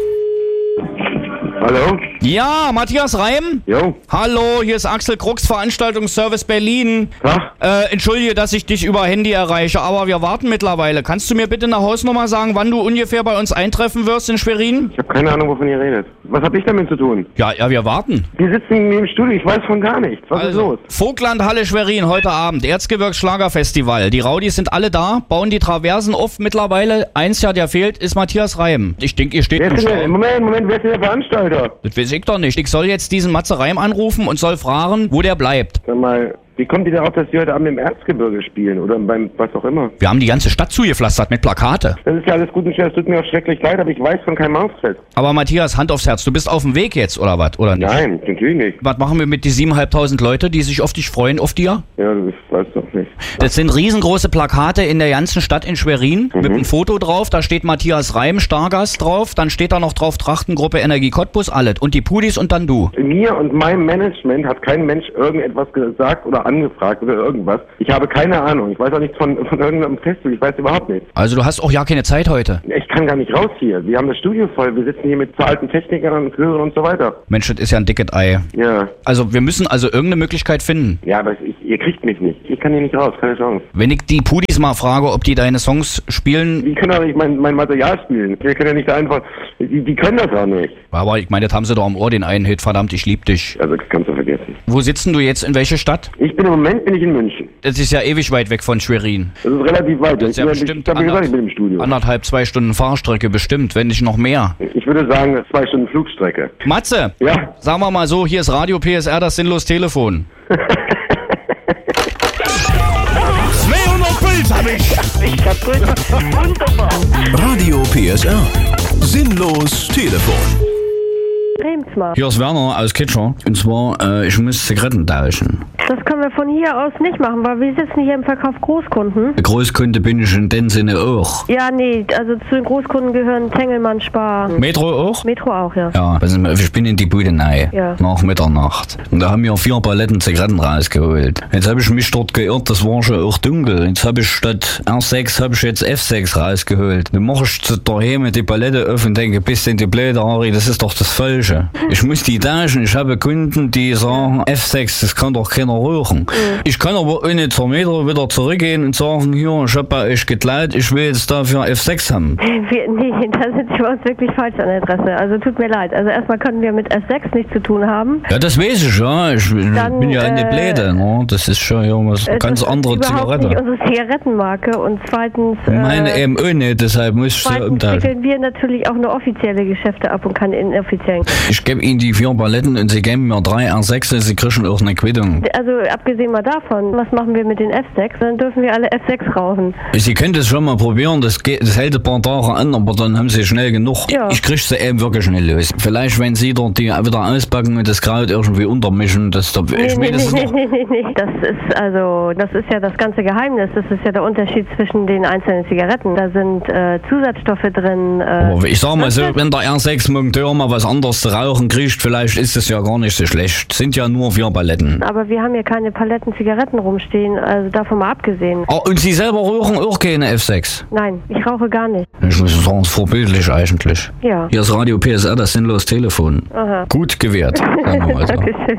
Hallo? Ja, Matthias Reim? Jo. Hallo, hier ist Axel Krux, Veranstaltungsservice Berlin. Entschuldige, dass ich dich über Handy erreiche, aber wir warten mittlerweile. Kannst du mir bitte eine Hausnummer sagen, wann du ungefähr bei uns eintreffen wirst in Schwerin? Ich habe keine Ahnung, wovon ihr redet. Was hab ich damit zu tun? Ja, wir warten. Die sitzen im Studio, ich weiß von gar nichts. Was ist los? Vogtlandhalle Schwerin, heute Abend, Erzgebirgs Schlagerfestival. Die Raudis sind alle da, bauen die Traversen auf mittlerweile. Eins ja, der fehlt, ist Matthias Reim. Ich denke, ihr steht im Stau. Moment, wer ist denn der Veranstalter? Das weiß ich doch nicht. Ich soll jetzt diesen Matze Reim anrufen und soll fragen, wo der bleibt. Sag mal, Wie kommt ihr darauf, dass Sie heute Abend im Erzgebirge spielen oder beim was auch immer? Wir haben die ganze Stadt zugepflastert mit Plakate. Das ist ja alles gut und schön, es tut mir auch schrecklich leid, aber ich weiß von keinem Auftritt. Aber Matthias, Hand aufs Herz, du bist auf dem Weg jetzt, oder was? Oder nicht? Nein, natürlich nicht. Was machen wir mit die 7.500 Leute, die sich auf dich freuen, auf dir? Ja, das weiß doch nicht. Das sind riesengroße Plakate in der ganzen Stadt in Schwerin mit einem Foto drauf, da steht Matthias Reim, Stargast drauf, dann steht da noch drauf Trachtengruppe Energie Cottbus, alles. Und die Pudis und dann du. Mir und meinem Management hat kein Mensch irgendetwas gesagt oder angefragt oder irgendwas. Ich habe keine Ahnung. Ich weiß auch nichts von irgendeinem Festival. Ich weiß überhaupt nichts. Also du hast auch ja keine Zeit heute. Ich kann gar nicht raus hier. Wir haben das Studio voll. Wir sitzen hier mit zahlten Technikern und Chören und so weiter. Mensch, das ist ja ein dickes Ei. Ja. Also wir müssen also irgendeine Möglichkeit finden. Ja, aber ihr kriegt mich nicht. Ich kann hier nicht raus. Keine Chance. Wenn ich die Pudis mal frage, ob die deine Songs spielen... Die können doch nicht mein Material spielen. Wir können ja nicht einfach... Die können das auch nicht. Aber ich meine, das haben sie doch am Ohr, den einen Hit, verdammt, ich lieb dich. Also das kannst du vergessen. Wo sitzen du jetzt? In welche Stadt? Im Moment bin ich in München. Das ist ja ewig weit weg von Schwerin. Das ist relativ weit. Das ist ja bestimmt ich bin im Studio. 1,5-2 Stunden Fahrstrecke bestimmt, wenn nicht noch mehr. Ich würde sagen, 2 Stunden Flugstrecke. Matze, ja? Sagen wir mal so, hier ist Radio PSR, das sinnlos Telefon. 200 Puls hab ich! Ich kaputt. Wunderbar. Radio PSR. Sinnlos Telefon. Hier ist Werner aus Kitscher. Und zwar, ich muss Zigaretten tauschen. Das können wir von hier aus nicht machen, weil wir sitzen hier im Verkauf Großkunden. Großkunde bin ich in dem Sinne auch. Ja, nee, also zu den Großkunden gehören Tengelmann, Spar. Metro auch? Metro auch, ja. Ja, also ich bin in die Bude rein, nach Mitternacht. Und da haben wir 4 Paletten Zigaretten rausgeholt. Jetzt habe ich mich dort geirrt, das war schon auch dunkel. Jetzt habe ich statt R6 habe ich jetzt F6 rausgeholt. Dann mache ich daheim die Palette auf und denke, bist denn die blöde Harry, das ist doch das Falsche. Ich muss die tauschen. Ich habe Kunden, die sagen, F6, das kann doch keiner rauchen. Ich kann aber ohne zur Metro wieder zurückgehen und sagen, hier, ich habe bei euch geklaut, ich will jetzt dafür F6 haben. Nee, da sind Sie bei uns wirklich falsch an der Adresse. Also tut mir leid. Also erstmal können wir mit F6 nichts zu tun haben. Ja, das weiß ich, ja. Ich bin ja eine Bläde, ne? Das ist schon ja was ganz andere Zigarette. Das ist nicht unsere Zigarettenmarke und zweitens... Meine eben auch nicht, deshalb muss ich sie umtauschen. Wickeln wir natürlich auch nur offizielle Geschäfte ab und keine inoffiziellen. Ich gebe Ihnen die 4 Paletten und Sie geben mir 3 R6, Sie kriegen auch eine Quittung. Also abgesehen mal davon, was machen wir mit den F6? Dann dürfen wir alle F6 rauchen. Sie können das schon mal probieren, das hält ein paar Tage an, aber dann haben Sie schnell genug. Ja. Ich kriege sie eben wirklich schnell los. Vielleicht, wenn Sie dort die wieder auspacken und das Kraut irgendwie untermischen, das da... Nee. Das ist ja das ganze Geheimnis. Das ist ja der Unterschied zwischen den einzelnen Zigaretten. Da sind Zusatzstoffe drin. Aber ich sag mal so, wenn der R6-Monteur mal was anderes zu rauchen kriegt, vielleicht ist es ja gar nicht so schlecht. Sind ja nur 4 Paletten. Aber wir haben hier keine Paletten Zigaretten rumstehen, also davon mal abgesehen. Oh, und Sie selber rauchen auch keine F6? Nein, ich rauche gar nicht. Ich muss sagen, es ist vorbildlich eigentlich. Ja. Hier ist Radio PSR, das sinnlos Telefon. Aha. Gut gewährt. Sagen wir mal so. Dankeschön.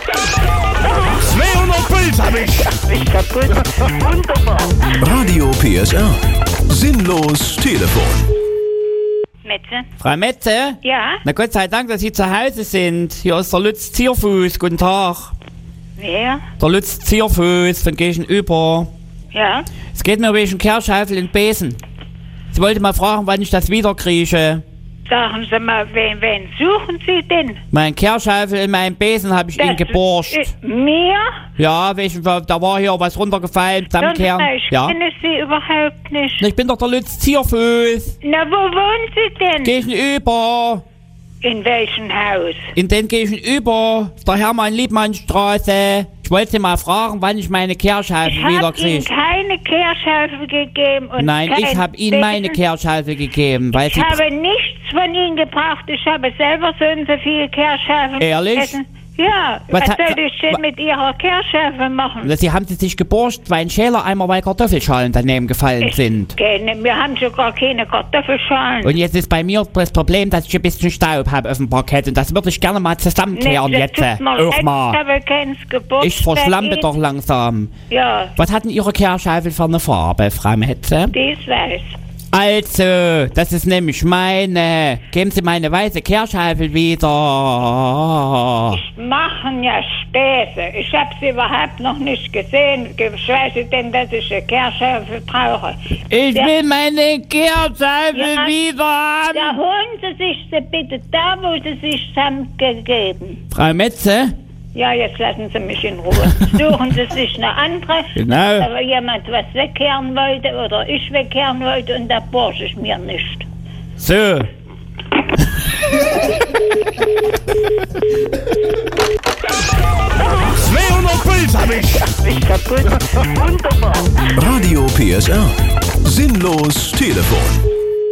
200 Puls hab ich! Ich kaputt. Wunderbar. Radio PSR. Sinnlos Telefon. Metze? Frau Metze? Ja? Na Gott sei Dank, dass Sie zu Hause sind. Hier ist der Lutz Zierfuß. Guten Tag. Wer? Der Lutz Zierfuß von Gegenüber. Ja? Es geht mir wegen Kehrschaufeln in Besen. Sie wollte mal fragen, wann ich das wieder kriege. Sagen Sie mal, wen suchen Sie denn? Mein Kehrschaufel in meinem Besen habe ich Ihnen geborgt. Mir? Ja, da war hier was runtergefallen. Ich kenne Sie überhaupt nicht. Ich bin doch der Lutz Zierfuß. Na, wo wohnen Sie denn? Gegenüber. In welchem Haus? In den Gegenüber, der Hermann-Liebmann-Straße. Ich wollte Sie mal fragen, wann ich meine Kehrschaufel wieder kriege. Ich habe Ihnen keine Kehrschaufel gegeben. Und nein, ich habe Ihnen meine Kehrschaufel gegeben. Weil ich habe nichts von Ihnen gebraucht. Ich habe selber so und so viele Kehrschaufel. Ehrlich? Gegessen. Ja, was soll ich denn mit Ihrer Kehrschaufel machen? Sie haben sie sich geborgt, weil ein Schälereimer, weil Kartoffelschalen daneben gefallen sind. Wir haben sogar keine Kartoffelschalen. Und jetzt ist bei mir das Problem, dass ich ein bisschen Staub habe auf dem Parkett. Und das würde ich gerne mal zusammenkehren jetzt. Ich habe keins geborgt. Ich verschlampe doch langsam. Ja. Was hat denn Ihre Kehrschaufel für eine Farbe, Frau Metze? Die ist weiß. Also, das ist nämlich meine. Geben Sie meine weiße Kehrschaufel wieder. Ich machen ja Späße. Ich habe sie überhaupt noch nicht gesehen. Ich weiß denn, dass ich eine Kehrschaufel brauche. Ich will meine Kehrschaufel wieder haben. Da holen Sie sich sie bitte da, wo Sie sich haben gegeben. Frau Metze? Ja, jetzt lassen Sie mich in Ruhe. Suchen Sie sich eine andere, Genau. aber jemand was wegkehren wollte oder ich wegkehren wollte und da borsche ich mir nicht. So. 200 Puls hab ich. Ich kaputt. Wunderbar. Radio PSR. Sinnlos Telefon.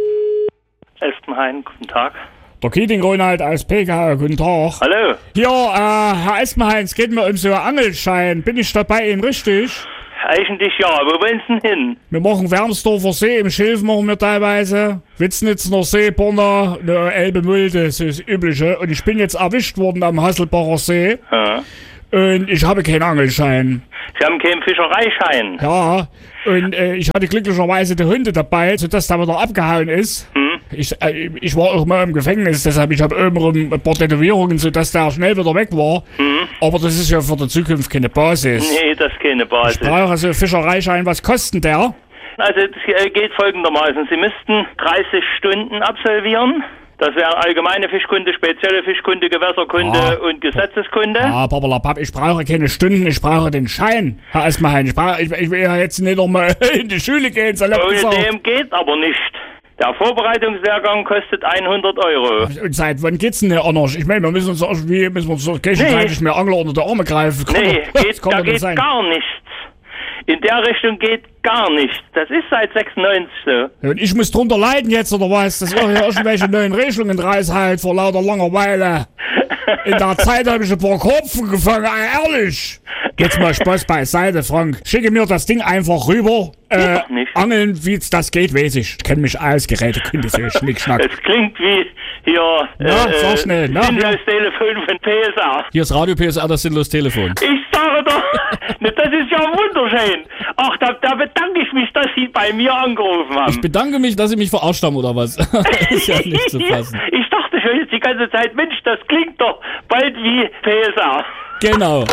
Espenhain, guten Tag. Der Keating Ronald aus PK, guten Tag. Hallo. Ja, Herr Espenhain, es geht mir um so einen Angelschein. Bin ich dabei Ihnen richtig? Eigentlich ja, wo wollen Sie denn hin? Wir machen Wermsdorfer See, im Schilf machen wir teilweise. Witznitzer See, Borna, Elbe-Mulde, das ist das Übliche. Und ich bin jetzt erwischt worden am Hasselbacher See. Ja. Und ich habe keinen Angelschein. Sie haben keinen Fischereischein. Ja, und ich hatte glücklicherweise die Hunde dabei, sodass der wieder abgehauen ist. Ich war auch mal im Gefängnis, deshalb ich habe oben ein paar Tätowierungen, sodass der schnell wieder weg war. Aber das ist ja für die Zukunft keine Basis. Nee, das ist keine Basis. Ich brauche also Fischereischein. Was kostet der? Also das geht folgendermaßen. Sie müssten 30 Stunden absolvieren. Das wäre allgemeine Fischkunde, spezielle Fischkunde, Gewässerkunde und Gesetzeskunde. Ja, Pappalapapp, ich brauche keine Stunden, ich brauche den Schein, Herr Espenhain. Ich will ja jetzt nicht nochmal in die Schule gehen, salopp gesagt. Ohne dem geht aber nicht. Der Vorbereitungslehrgang kostet 100 Euro. Und seit wann geht's denn hier anders? Ich meine, wir müssen uns irgendwie, gegenseitig mehr Angler unter die Arme greifen. Da geht gar nichts. In der Richtung geht gar nichts. Das ist seit 96 so. Und ich muss drunter leiden jetzt, oder was? Das wäre ja irgendwelche neuen Regelungen halt vor lauter Langeweile. In der Zeit habe ich ein paar Kopfen gefangen, ehrlich. Jetzt mal Spaß beiseite, Frank. Schicke mir das Ding einfach rüber. Angeln, wie das geht, weiß ich. Ich kenne mich aus, Gerätekunde, so Schnickschnack. Es klingt wie hier sag schnell, sinnlos Telefon von PSR. Hier ist Radio PSR, das sinnlos Telefon. Ich sage doch, das ist ja wunderschön. Ach, da bedanke ich mich, dass Sie bei mir angerufen haben. Ich bedanke mich, dass Sie mich verarscht haben, oder was? Ist ja nicht zu fassen. Ich dachte schon jetzt die ganze Zeit, Mensch, das klingt doch bald wie PSR. Genau.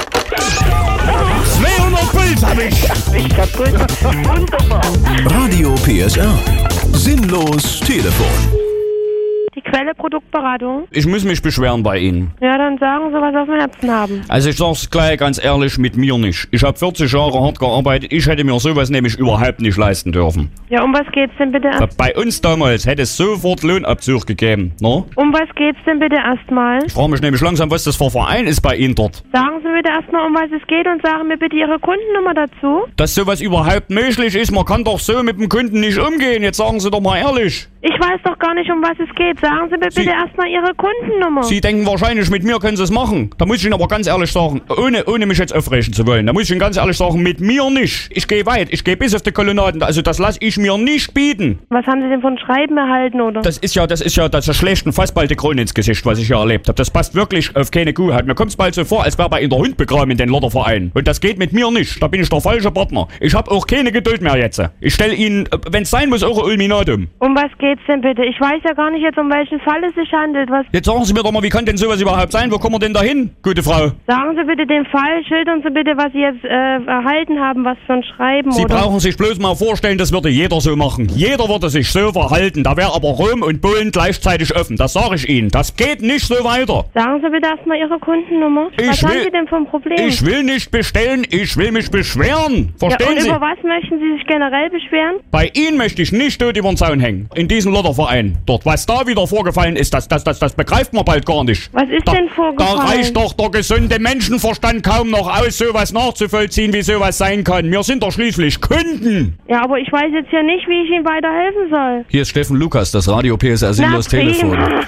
200 Puls hab ich. Ich kaputt. Wunderbar. Radio PSR. Sinnlos Telefon. Die Quelle Produktberatung. Ich muss mich beschweren bei Ihnen. Ja, dann sagen Sie, was Sie auf dem Herzen haben. Also ich sag's gleich ganz ehrlich, mit mir nicht. Ich habe 40 Jahre hart gearbeitet, ich hätte mir sowas nämlich überhaupt nicht leisten dürfen. Ja, um was geht's denn bitte? Bei uns damals hätte es sofort Lohnabzug gegeben, ne? Um was geht's denn bitte erstmal? Ich frage mich nämlich langsam, was das für ein Verein ist bei Ihnen dort. Sagen Sie bitte erstmal, um was es geht und sagen mir bitte Ihre Kundennummer dazu. Dass sowas überhaupt möglich ist, man kann doch so mit dem Kunden nicht umgehen, jetzt sagen Sie doch mal ehrlich. Ich weiß doch gar nicht, um was es geht. Sagen Sie mir bitte erstmal Ihre Kundennummer. Sie denken wahrscheinlich, mit mir können Sie es machen. Da muss ich Ihnen aber ganz ehrlich sagen, ohne mich jetzt aufregen zu wollen, da muss ich Ihnen ganz ehrlich sagen, mit mir nicht. Ich gehe weit, ich gehe bis auf die Kolonnaden, also das lasse ich mir nicht bieten. Was haben Sie denn von Schreiben erhalten, oder? Das ist schlechten fast bald die Krone ins Gesicht, was ich hier erlebt habe. Das passt wirklich auf keine Kuhhaut. Mir kommt es bald so vor, als wäre bei Ihnen der Hund begraben in den Lotterverein. Und das geht mit mir nicht. Da bin ich der falsche Partner. Ich habe auch keine Geduld mehr jetzt. Ich stelle Ihnen, wenn es sein muss, auch ein Ultimatum. Um was geht's denn bitte? Ich weiß ja gar nicht jetzt, um welchen Fall es sich handelt. Was? Jetzt sagen Sie mir doch mal, wie kann denn sowas überhaupt sein? Wo kommen wir denn da hin, gute Frau? Sagen Sie bitte den Fall, schildern Sie bitte, was Sie jetzt erhalten haben, was für ein Schreiben, Sie oder? brauchen sich bloß mal vorstellen, das würde jeder so machen. Jeder würde sich so verhalten. Da wäre aber Rom und Polen gleichzeitig offen. Das sage ich Ihnen. Das geht nicht so weiter. Sagen Sie bitte erstmal Ihre Kundennummer. Was haben Sie denn für ein Problem? Ich will nicht bestellen, ich will mich beschweren. Verstehen Sie? Über was möchten Sie sich generell beschweren? Bei Ihnen möchte ich nicht tot über den Zaun hängen. In diesem Lotterverein. Dort, was da wieder vorgefallen ist, das begreift man bald gar nicht. Was ist denn vorgefallen? Da reicht doch der gesunde Menschenverstand kaum noch aus, sowas nachzuvollziehen, wie sowas sein kann. Wir sind doch schließlich Kunden. Ja, aber ich weiß jetzt ja nicht, wie ich Ihnen weiterhelfen soll. Hier ist Steffen Lukas, das Radio PSR Sinnlos Telefon. 200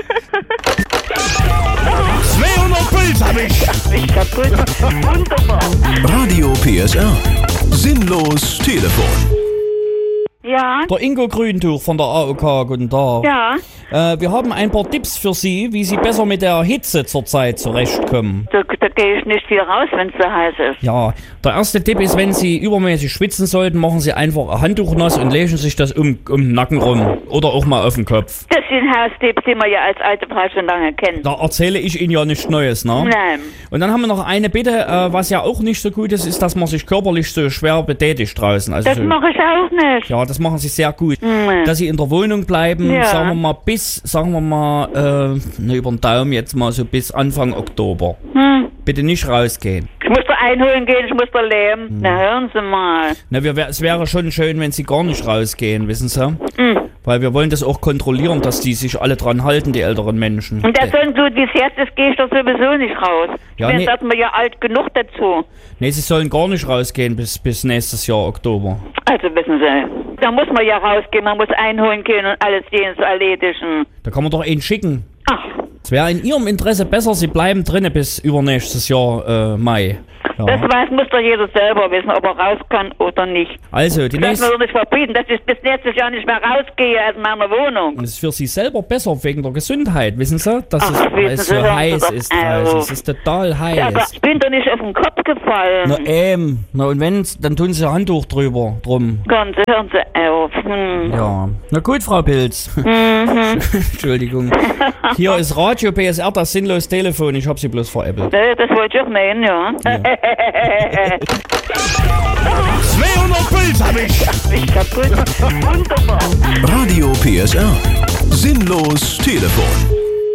Puls hab ich. Ich kaputt. Wunderbar. Radio PSR. Sinnlos Telefon. Ja. Der Ingo Grüntuch von der AOK, guten Tag. Ja. Wir haben ein paar Tipps für Sie, wie Sie besser mit der Hitze zurzeit zurechtkommen. Da gehe ich nicht viel raus, wenn es so heiß ist. Ja, der erste Tipp ist, wenn Sie übermäßig schwitzen sollten, machen Sie einfach ein Handtuch nass und legen sich das um den Nacken rum. Oder auch mal auf den Kopf. Das sind Haustipps, die man ja als alte Frau schon lange kennt. Da erzähle ich Ihnen ja nichts Neues, ne? Nein. Und dann haben wir noch eine Bitte, was ja auch nicht so gut ist, dass man sich körperlich so schwer betätigt draußen. Also das so, mache ich auch nicht. Ja, das machen Sie sehr gut. Nee. Dass Sie in der Wohnung bleiben, Ja. sagen wir mal über den Daumen jetzt mal so bis Anfang Oktober. Bitte nicht rausgehen. Ich muss da einholen gehen, ich muss da leben. Na, hören Sie mal. Na, es wäre schon schön, wenn Sie gar nicht rausgehen, wissen Sie? Weil wir wollen das auch kontrollieren, dass die sich alle dran halten, die älteren Menschen. Und der so gut wie es jetzt ist, gehe ich doch sowieso nicht raus. Ja, Jetzt sind wir ja alt genug dazu. Nee, Sie sollen gar nicht rausgehen bis nächstes Jahr Oktober. Also wissen Sie, da muss man ja rausgehen, man muss einholen gehen und alles denen zu erledigen. Da kann man doch einen schicken. Ach. Es wäre in Ihrem Interesse besser, Sie bleiben drinnen bis übernächstes Jahr Mai. Ja. Das muss doch jeder selber wissen, ob er raus kann oder nicht. Also, die nächste... Das muss man doch nicht verbieten, dass ich bis nächstes Jahr nicht mehr rausgehe aus meiner Wohnung. Das ist für Sie selber besser wegen der Gesundheit, wissen Sie? Weil es so heiß ist draußen. Es ist total heiß. Ja, aber ich bin doch nicht auf den Kopf gefallen. Na und wenn's, dann tun Sie ein Handtuch drum. Hören Sie auf. Ja. Na gut, Frau Pilz. Entschuldigung. Hier ist Radio PSR, das sinnlos Telefon. Ich hab Sie bloß veräppelt. Das wollte ich auch meinen, ja. 200 Puls hab ich! Ich kaputt. Wunderbar. Radio PSR. Sinnlos Telefon.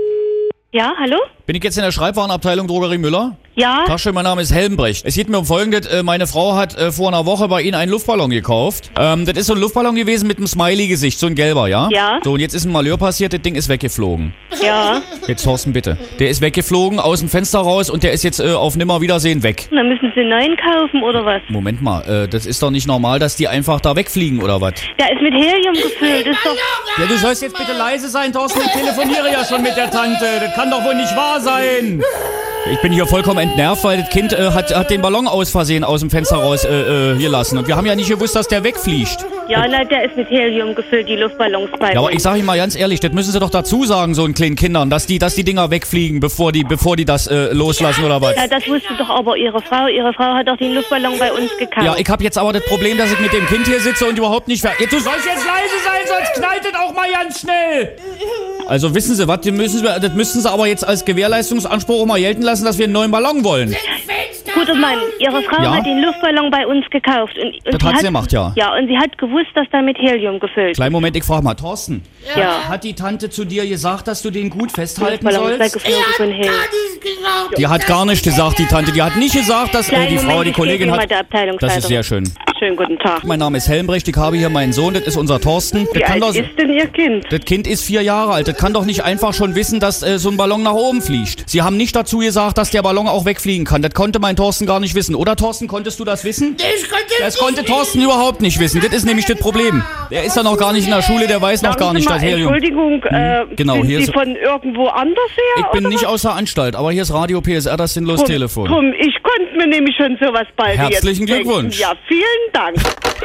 Ja, hallo? Bin ich jetzt in der Schreibwarenabteilung Drogerie Müller? Ja. Tag schön, mein Name ist Helmbrecht. Es geht mir um Folgendes. Meine Frau hat vor einer Woche bei Ihnen einen Luftballon gekauft. Das ist so ein Luftballon gewesen mit einem Smiley-Gesicht, so ein gelber, ja? Ja. So, und jetzt ist ein Malheur passiert, das Ding ist weggeflogen. Ja. Jetzt, Thorsten, bitte. Der ist weggeflogen, aus dem Fenster raus und der ist jetzt auf Nimmerwiedersehen weg. Dann müssen Sie einen neuen kaufen, oder was? Moment mal, das ist doch nicht normal, dass die einfach da wegfliegen, oder was? Der ist mit Helium gefüllt, ist doch... Ja, du sollst jetzt bitte leise sein, Thorsten, ich telefoniere ja schon mit der Tante. Das kann doch wohl nicht wahr sein. Ich bin hier vollkommen entnervt, weil das Kind hat den Ballon aus Versehen aus dem Fenster raus gelassen. Und wir haben ja nicht gewusst, dass der wegfliegt. Ja, nein, der ist mit Helium gefüllt, die Luftballons bei uns. Ja, aber ich sag Ihnen mal ganz ehrlich, das müssen Sie doch dazu sagen, so einen kleinen Kindern, dass die Dinger wegfliegen, bevor die das loslassen, oder was? Ja, das wusste doch aber Ihre Frau. Ihre Frau hat doch den Luftballon bei uns gekauft. Ja, ich habe jetzt aber das Problem, dass ich mit dem Kind hier sitze und überhaupt nicht... Du sollst jetzt leise sein, sonst knallt das auch mal ganz schnell. Also wissen Sie was, das müssen Sie aber jetzt als Gewährleistungsanspruch auch mal gelten lassen, dass wir einen neuen Ballon wollen. Guter Mann, Ihre Frau hat den Luftballon bei uns gekauft. Und das hat sie gemacht, ja. Ja, und sie hat gewusst, dass da mit Helium gefüllt ist. Kleinen Moment, ich frage mal, Thorsten. Ja. Hat die Tante zu dir gesagt, dass du den gut festhalten Luftballon sollst? ist weggeflogen von Helium. Die hat gar nicht gesagt, die Tante. Die hat nicht gesagt, dass die Frau, die Kollegin hat... Das ist sehr schön. Schönen guten Tag. Mein Name ist Helmbrecht, ich habe hier meinen Sohn, das ist unser Thorsten. Wie alt ist denn Ihr Kind? Das Kind ist 4 Jahre alt. Das kann doch nicht einfach schon wissen, dass so ein Ballon nach oben fliegt. Sie haben nicht dazu gesagt, dass der Ballon auch wegfliegen kann. Das konnte mein Thorsten gar nicht wissen. Oder Thorsten, konntest du das wissen? Das konnte Thorsten überhaupt nicht wissen. Das ist nämlich das Problem. Der ist ja noch gar nicht in der Schule, der weiß noch gar nicht, dass Helium... Entschuldigung, genau, sind hier Sie ist... von irgendwo anders her? Ich bin nicht aus der Anstalt, aber hier ist Radio PSR, das sinnlos Telefon. Komm, ich konnte mir nämlich schon sowas bald Herzlichen jetzt Glückwunsch. Ja, vielen Dank.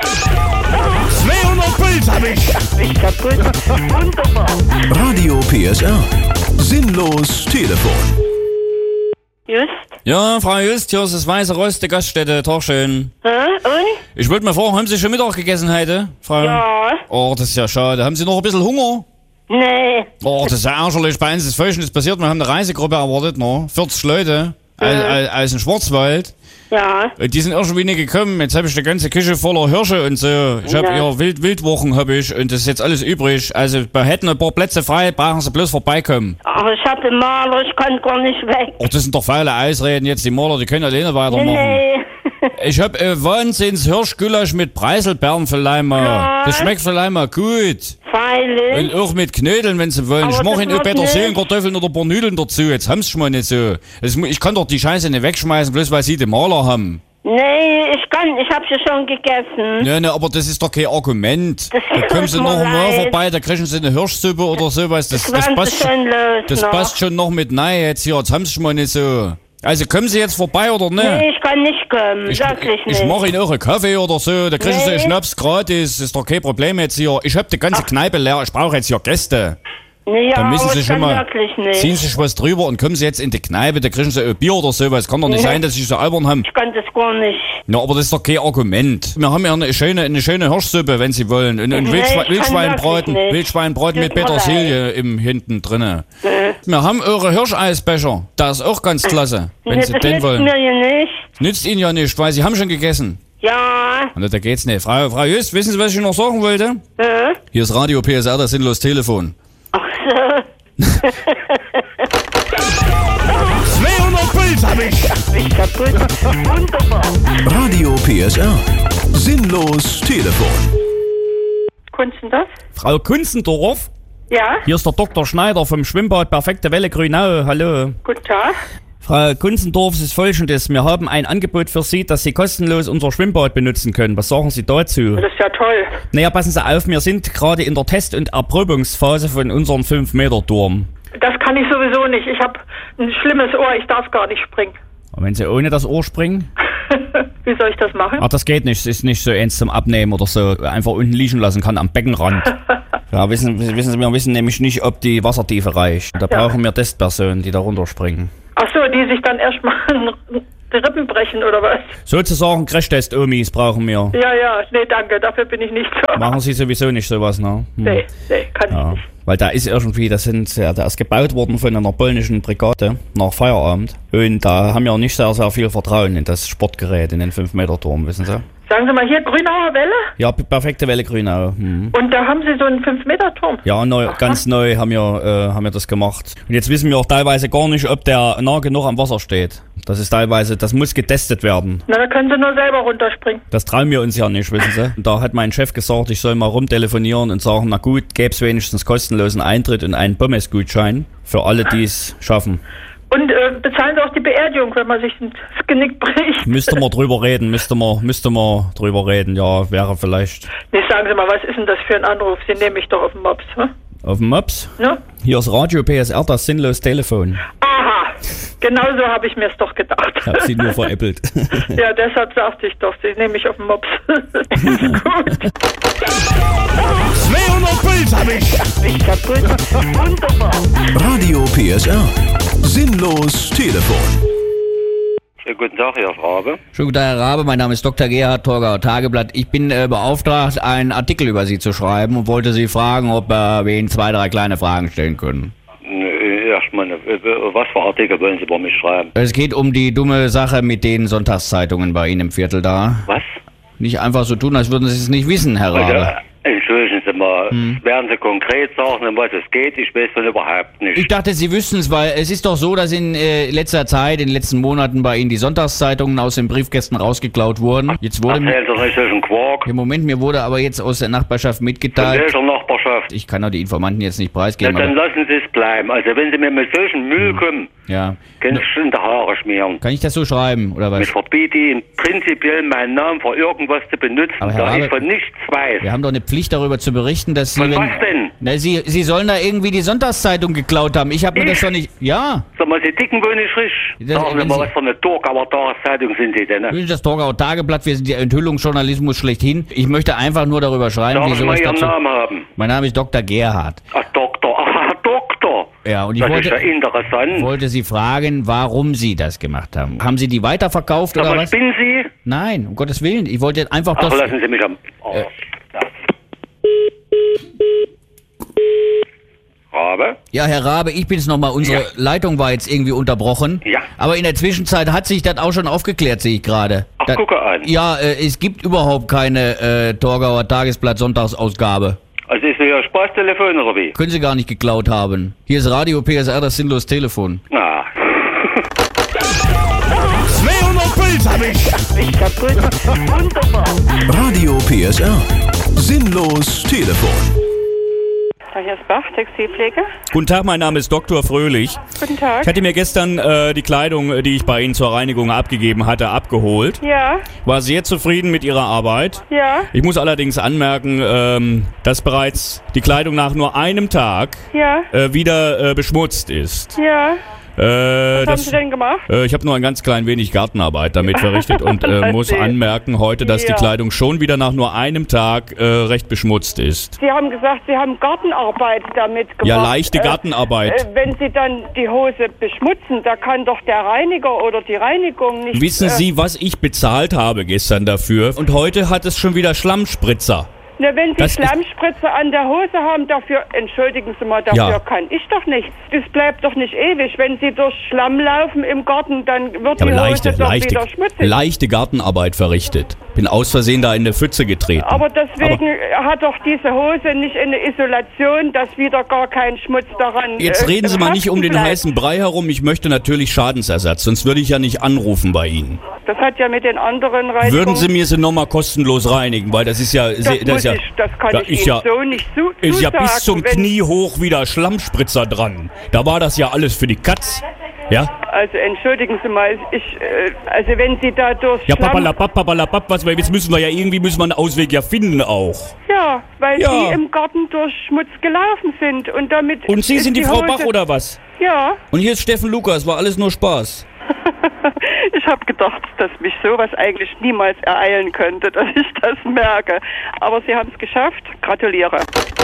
200 Puls hab ich! Ich kaputt. Wunderbar. Radio PSR. Sinnlos Telefon. Just? Ja, Frau Just, hier ist das Weiße Rost, die Gaststätte, Torschön. Und? Ich wollte mal fragen, haben Sie schon Mittag gegessen heute, Frau? Ja. Oh, das ist ja schade. Haben Sie noch ein bisschen Hunger? Nee. Oh, das ist ja ärgerlich. Bei uns ist Folgendes passiert. Wir haben eine Reisegruppe erwartet, ne? 40 Leute aus dem Schwarzwald. Ja. Die sind irgendwie nicht gekommen. Jetzt habe ich die ganze Küche voller Hirsche und so. Ich habe ja Wildwochen habe ich und das ist jetzt alles übrig. Also wir hätten ein paar Plätze frei, brauchen Sie bloß vorbeikommen. Aber ich habe einen Maler, ich kann gar nicht weg. Oh, das sind doch faule Ausreden jetzt. Die Maler, die können alleine weitermachen. Nee. Ich hab Wahnsinns Hirschgulasch mit Preiselbeeren vielleicht mal. Ja. Das schmeckt vielleicht mal gut. Freilich. Und auch mit Knödeln, wenn Sie wollen. Aber ich mache Ihnen auch das Petersilien-Kartoffeln oder ein paar Nudeln dazu. Jetzt haben Sie schon mal nicht so. Ich kann doch die Scheiße nicht wegschmeißen, bloß weil Sie den Maler haben. Nee, ich hab sie schon gegessen. Nee, aber das ist doch kein Argument. Da kommen Sie noch mal vorbei, da kriegen Sie eine Hirschsuppe oder sowas. Das passt schon noch mit rein jetzt hier. Jetzt haben Sie schon mal nicht so. Also kommen Sie jetzt vorbei oder ne? Nee, ich kann nicht kommen, wirklich nicht. Ich mache Ihnen auch einen Kaffee oder so, da kriegen Sie einen Schnaps gratis, ist doch kein Problem jetzt hier. Ich hab die ganze Kneipe leer, ich brauche jetzt hier Gäste. Nee, ja, da müssen Sie ich schon kann mal, wirklich nicht. ziehen Sie sich was drüber und kommen Sie jetzt in die Kneipe, da kriegen Sie ein Bier oder sowas. Kann doch nicht sein, dass Sie so albern haben. Ich kann das gar nicht. Na, aber das ist doch kein Argument. Wir haben ja eine schöne Hirschsuppe, wenn Sie wollen. Und Wildschweinbraten mit Petersilie hinten drinne. Wir haben eure Hirscheisbecher. Das ist auch ganz klasse, wenn Sie den wollen. Das nützt mir ja nicht. Nützt Ihnen ja nicht, weil Sie haben schon gegessen. Ja. Und da geht's nicht. Frau Just, wissen Sie, was ich noch sagen wollte? Hier ist Radio PSR, das sinnlos Telefon. Ach so. 200 Puls hab hab ich kaputt. Wunderbar. Radio PSR. Sinnlos Telefon. Kunstendorf? Frau Kunstendorf? Ja? Hier ist der Dr. Schneider vom Schwimmbad Perfekte Welle Grünau. Hallo. Guten Tag. Frau Kunstendorf, es ist Folgendes. Wir haben ein Angebot für Sie, dass Sie kostenlos unser Schwimmbad benutzen können. Was sagen Sie dazu? Das ist ja toll. Naja, passen Sie auf, wir sind gerade in der Test- und Erprobungsphase von unserem 5-Meter-Turm. Das kann ich sowieso nicht. Ich habe ein schlimmes Ohr, ich darf gar nicht springen. Und wenn Sie ohne das Ohr springen? Wie soll ich das machen? Ach, das geht nicht. Es ist nicht so eins zum Abnehmen oder so. Einfach unten liegen lassen kann am Beckenrand. Ja, wissen Sie, wir wissen nämlich nicht, ob die Wassertiefe reicht. Da brauchen wir Testpersonen, die da runterspringen. Ach so, die sich dann erstmal die Rippen brechen oder was? Sozusagen Crashtest-Omis brauchen wir. Ja, nee, danke, dafür bin ich nicht so. Machen Sie sowieso nicht sowas, ne? Nee, kann ich nicht. Weil da ist irgendwie, da ist gebaut worden von einer polnischen Brigade nach Feierabend. Und da haben wir nicht sehr, sehr viel Vertrauen in das Sportgerät, in den 5-Meter-Turm, wissen Sie? Sagen Sie mal, hier Grünauer Welle? Ja, Perfekte Welle Grünau. Und da haben Sie so einen 5-Meter-Turm? Ja, ganz neu haben wir das gemacht. Und jetzt wissen wir auch teilweise gar nicht, ob der nah genug am Wasser steht. Das muss getestet werden. Na, da können Sie nur selber runterspringen. Das trauen wir uns ja nicht, wissen Sie. Und da hat mein Chef gesagt, ich soll mal rumtelefonieren und sagen, na gut, gäbe es wenigstens kostenlosen Eintritt und einen Pommes-Gutschein für alle, die es schaffen. Und bezahlen Sie auch die Beerdigung, wenn man sich das Genick bricht? Müsste man drüber reden, ja, wäre vielleicht. Nee, sagen Sie mal, was ist denn das für ein Anruf? Sie nehmen mich doch auf den Mops, hm? Auf dem Mops? Ja. Hier ist Radio PSR, das sinnlos Telefon. Aha, genau so habe ich mir es doch gedacht. Ich habe sie nur veräppelt. Ja, deshalb sagte ich doch, sie nehme mich auf den Mops. Gut. 200 Puls hab ich kaputt. Wunderbar. Radio PSR. Sinnlos Telefon. Guten Tag, Herr Rabe. Schönen guten Tag, Herr Rabe. Mein Name ist Dr. Gerhard, Torgauer Tageblatt. Ich bin beauftragt, einen Artikel über Sie zu schreiben und wollte Sie fragen, ob wir Ihnen 2, 3 kleine Fragen stellen können. Erstmal, was für Artikel wollen Sie über mich schreiben? Es geht um die dumme Sache mit den Sonntagszeitungen bei Ihnen im Viertel da. Was? Nicht einfach so tun, als würden Sie es nicht wissen, Herr Rabe. Entschuldigen Sie mal, werden Sie konkret sagen, um was es geht? Ich weiß das überhaupt nicht. Ich dachte, Sie wüssten es, weil es ist doch so, dass in letzter Zeit, in den letzten Monaten bei Ihnen die Sonntagszeitungen aus den Briefkästen rausgeklaut wurden. Jetzt wurde Erzählen Sie nicht solchen Quark. Im Moment, mir wurde aber jetzt aus der Nachbarschaft mitgeteilt. Von welcher Nachbarschaft? Ich kann doch die Informanten jetzt nicht preisgeben. Ja, dann lassen Sie es bleiben. Also wenn Sie mir mit solchen Müll kommen, können Sie in die Haare schmieren. Kann ich das so schreiben, oder was? Ich verbiete Ihnen prinzipiell meinen Namen für irgendwas zu benutzen, da ich von nichts weiß. Wir haben doch eine Pflicht darüber zu berichten, dass Sie... Von was denn? Na, Sie sollen da irgendwie die Sonntagszeitung geklaut haben. Ich habe mir das doch nicht... Ja. Sag mal, Sie dicken wohl nicht frisch. Sagen Sie mal, was für eine Torgauer Tageszeitung sind Sie denn? Ne? Das Torgauer Tageblatt, wir sind der Enthüllungsjournalismus schlechthin. Ich möchte einfach nur darüber schreiben, wie sowas dazu... Namen haben? Mein Name ist Dr. Gerhard. Ach, Doktor. Aha, Doktor. Ja, und ich das ist ja interessant. Wollte Sie fragen, warum Sie das gemacht haben. Haben Sie die weiterverkauft oder was? Bin Sie? Nein, um Gottes Willen. Ich wollte einfach... Ach, lassen Sie mich am... Rabe? Ja, Herr Rabe, ich bin's nochmal. Unsere Leitung war jetzt irgendwie unterbrochen. Ja. Aber in der Zwischenzeit hat sich das auch schon aufgeklärt, sehe ich gerade. Ach, gucke an. Ja, es gibt überhaupt keine Torgauer Tagesblatt Sonntagsausgabe. Also ist das ja Spaßtelefon oder wie? Können Sie gar nicht geklaut haben. Hier ist Radio PSR, das sinnlos Telefon. Na. 200 Puls hab ich kaputt. Wunderbar. Radio PSR. Sinnlos Telefon. Hier ist Bach, Textilpflege. Guten Tag, mein Name ist Dr. Fröhlich. Guten Tag. Ich hatte mir gestern die Kleidung, die ich bei Ihnen zur Reinigung abgegeben hatte, abgeholt. Ja. War sehr zufrieden mit Ihrer Arbeit. Ja. Ich muss allerdings anmerken, dass bereits die Kleidung nach nur einem Tag wieder beschmutzt ist. Ja. Was haben Sie denn gemacht? Ich habe nur ein ganz klein wenig Gartenarbeit damit verrichtet und muss anmerken heute, dass die Kleidung schon wieder nach nur einem Tag recht beschmutzt ist. Sie haben gesagt, Sie haben Gartenarbeit damit gemacht. Ja, leichte Gartenarbeit. Wenn Sie dann die Hose beschmutzen, da kann doch der Reiniger oder die Reinigung nicht... Wissen Sie, was ich bezahlt habe gestern dafür? Und heute hat es schon wieder Schlammspritzer. Na, wenn Sie Das Schlammspritze an der Hose haben, dafür, entschuldigen Sie mal, dafür kann ich doch nichts. Das bleibt doch nicht ewig. Wenn Sie durch Schlamm laufen im Garten, dann wird die Hose doch wieder schmutzig. Leichte Gartenarbeit verrichtet. Bin aus Versehen da in eine Pfütze getreten. Aber deswegen hat doch diese Hose nicht eine Isolation, dass wieder gar kein Schmutz daran Jetzt reden Sie mal nicht um den bleibt. heißen Brei herum. Ich möchte natürlich Schadensersatz, sonst würde ich ja nicht anrufen bei Ihnen. Das hat ja mit den anderen Reizungen... Würden Sie mir sie nochmal kostenlos reinigen, weil das ist ja... Das kann ich Ihnen so nicht zusagen. Ist ja bis zum Knie hoch wieder Schlammspritzer dran. Da war das ja alles für die Katz. Ja? Also entschuldigen Sie mal, also wenn Sie da durch Ja, Schlamm... papalapap, jetzt müssen wir einen Ausweg ja finden auch. Ja, weil Sie im Garten durch Schmutz gelaufen sind und damit... Und Sie sind die Frau Bach oder was? Ja. Und hier ist Steffen Lukas, war alles nur Spaß. Ich habe gedacht, dass mich sowas eigentlich niemals ereilen könnte, dass ich das merke. Aber Sie haben es geschafft. Gratuliere.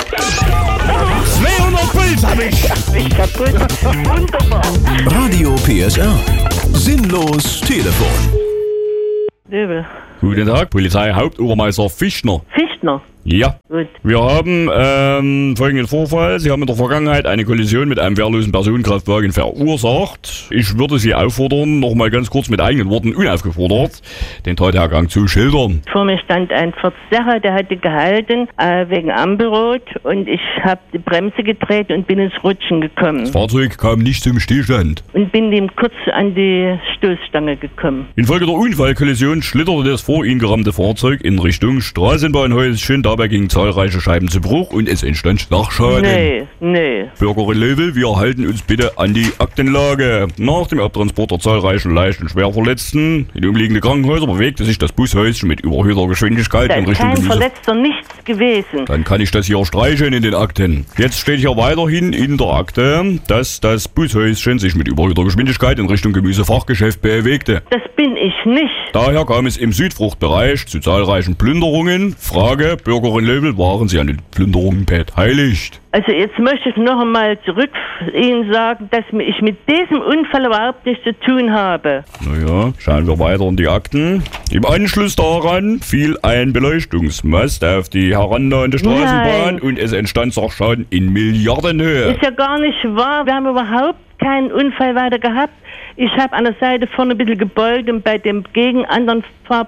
200 Puls hab ich. Ich kaputt. Wunderbar. Radio PSR. Sinnlos Telefon. Löwe. Guten Tag, Polizeihauptobermeister Fichtner. Fichtner? Ja. Gut. Wir haben folgenden Vorfall. Sie haben in der Vergangenheit eine Kollision mit einem wehrlosen Personenkraftwagen verursacht. Ich würde Sie auffordern, noch mal ganz kurz mit eigenen Worten unaufgefordert, den Tathergang zu schildern. Vor mir stand ein Verzerrer, der hatte gehalten wegen Ampelrot und ich habe die Bremse gedreht und bin ins Rutschen gekommen. Das Fahrzeug kam nicht zum Stillstand. Und bin dem kurz an die Stoßstange gekommen. Infolge der Unfallkollision schlitterte das vor ihn gerammte Fahrzeug in Richtung Straßenbahnhäuschen. Dabei gingen zahlreiche Scheiben zu Bruch und es entstand Sachschaden. Nee. Bürgerin Löwel, wir halten uns bitte an die Aktenlage. Nach dem Abtransport der zahlreichen leicht und Schwerverletzten in umliegende Krankenhäuser bewegte sich das Bushäuschen mit überhöhter Geschwindigkeit Da in ist Richtung kein Gemüse. Verletzter, nichts gewesen. Dann kann ich das hier streicheln in den Akten. Jetzt steht hier weiterhin in der Akte, dass das Bushäuschen sich mit überhöhter Geschwindigkeit in Richtung Gemüsefachgeschäft bewegte. Das bin ich nicht. Daher kam es im Südfruchtbereich zu zahlreichen Plünderungen. Frage, Bürgerin Löwel, waren Sie an den Plünderungen beteiligt? Also jetzt möchte ich noch einmal zurück Ihnen sagen, dass ich mit diesem Unfall überhaupt nichts zu tun habe. Naja, schauen wir weiter in die Akten. Im Anschluss daran fiel ein Beleuchtungsmast auf die herannahende Straßenbahn und es entstand Sachschaden in Milliardenhöhe. Ist ja gar nicht wahr. Wir haben überhaupt keinen Unfall weiter gehabt. Ich habe an der Seite vorne ein bisschen gebeugt und bei dem gegen anderen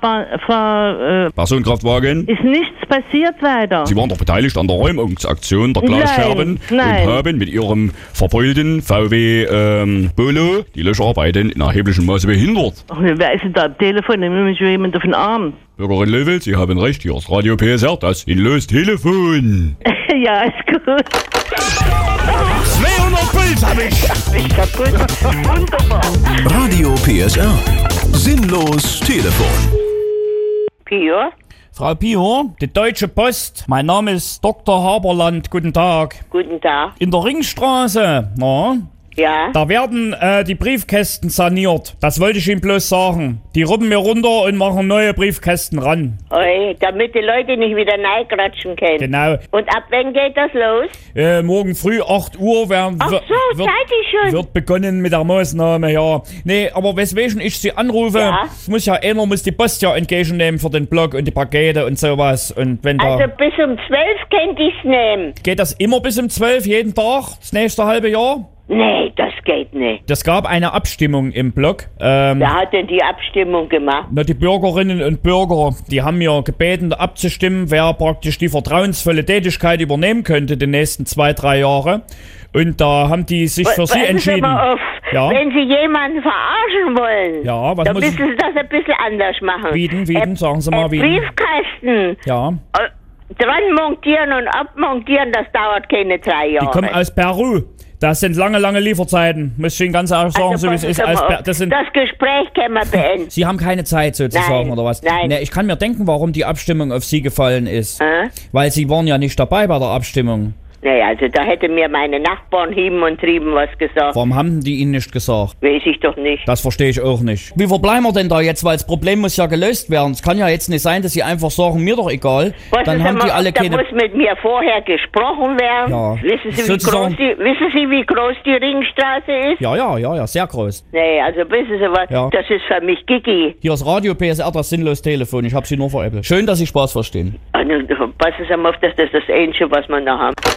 Personenkraftwagen? Ist nichts passiert weiter. Sie waren doch beteiligt an der Räumungsaktion der Glasscherben und haben mit Ihrem verbeulten VW Polo die Löscharbeiten in erheblichem Maße behindert. Ach, wer ist denn da am Telefon? Da nimmt mich jemand auf den Arm. Bürgerin Löwel, Sie haben recht, hier ist Radio PSR, das sinnlos Telefon. Ja, ist gut. 200 Puls hab ich. Ich kaputt. Wunderbar. Radio PSR. Sinnlos Telefon. Pio? Frau Pio, die Deutsche Post. Mein Name ist Dr. Haberland. Guten Tag. Guten Tag. In der Ringstraße, Ja? Da werden die Briefkästen saniert. Das wollte ich Ihnen bloß sagen. Die rubben mir runter und machen neue Briefkästen ran. Oi, damit die Leute nicht wieder neigratschen können. Genau. Und ab wann geht das los? Morgen früh 8 Uhr wird begonnen mit der Maßnahme, ja. Nee, aber weswegen ich Sie anrufe, muss die Post ja entgegennehmen für den Blog und die Pakete und sowas. Und wenn also bis um 12 könnte ich's nehmen. Geht das immer bis um 12, jeden Tag, das nächste halbe Jahr? Nee, das geht nicht. Das gab eine Abstimmung im Blog. Wer hat denn die Abstimmung gemacht? Na, die Bürgerinnen und Bürger, die haben mir gebeten, abzustimmen, wer praktisch die vertrauensvolle Tätigkeit übernehmen könnte die nächsten 2-3 Jahre. Und da haben die sich für Sie entschieden. Mal auf. Ja. Wenn Sie jemanden verarschen wollen, dann müssen Sie das ein bisschen anders machen. Wieden, sagen Sie mal, Wieden. Briefkasten. Ja. Dran montieren und abmontieren, das dauert keine 3 Jahre. Die kommen aus Peru. Das sind lange Lieferzeiten. Muss ich Ihnen ganz ehrlich sagen, so wie es ist. Das Gespräch können wir beenden. Sie haben keine Zeit sozusagen, oder was? Nein. Nee, ich kann mir denken, warum die Abstimmung auf Sie gefallen ist. Weil Sie waren ja nicht dabei bei der Abstimmung. Nee, also da hätte mir meine Nachbarn hieben und trieben was gesagt. Warum haben die Ihnen nicht gesagt? Weiß ich doch nicht. Das verstehe ich auch nicht. Wie verbleiben wir denn da jetzt? Weil das Problem muss ja gelöst werden. Es kann ja jetzt nicht sein, dass Sie einfach sagen, mir doch egal. Dann haben die alle keine... Da muss mit mir vorher gesprochen werden. Ja. Wissen Sie, wie groß die Ringstraße ist? Ja, sehr groß. Nee, also wissen Sie was, Ja. das ist für mich Gigi. Hier ist Radio PSR, das sinnlos Telefon. Ich habe Sie nur veräppelt. Schön, dass Sie Spaß verstehen. Also, passen Sie mal auf, das ist das Einzige, was wir noch haben.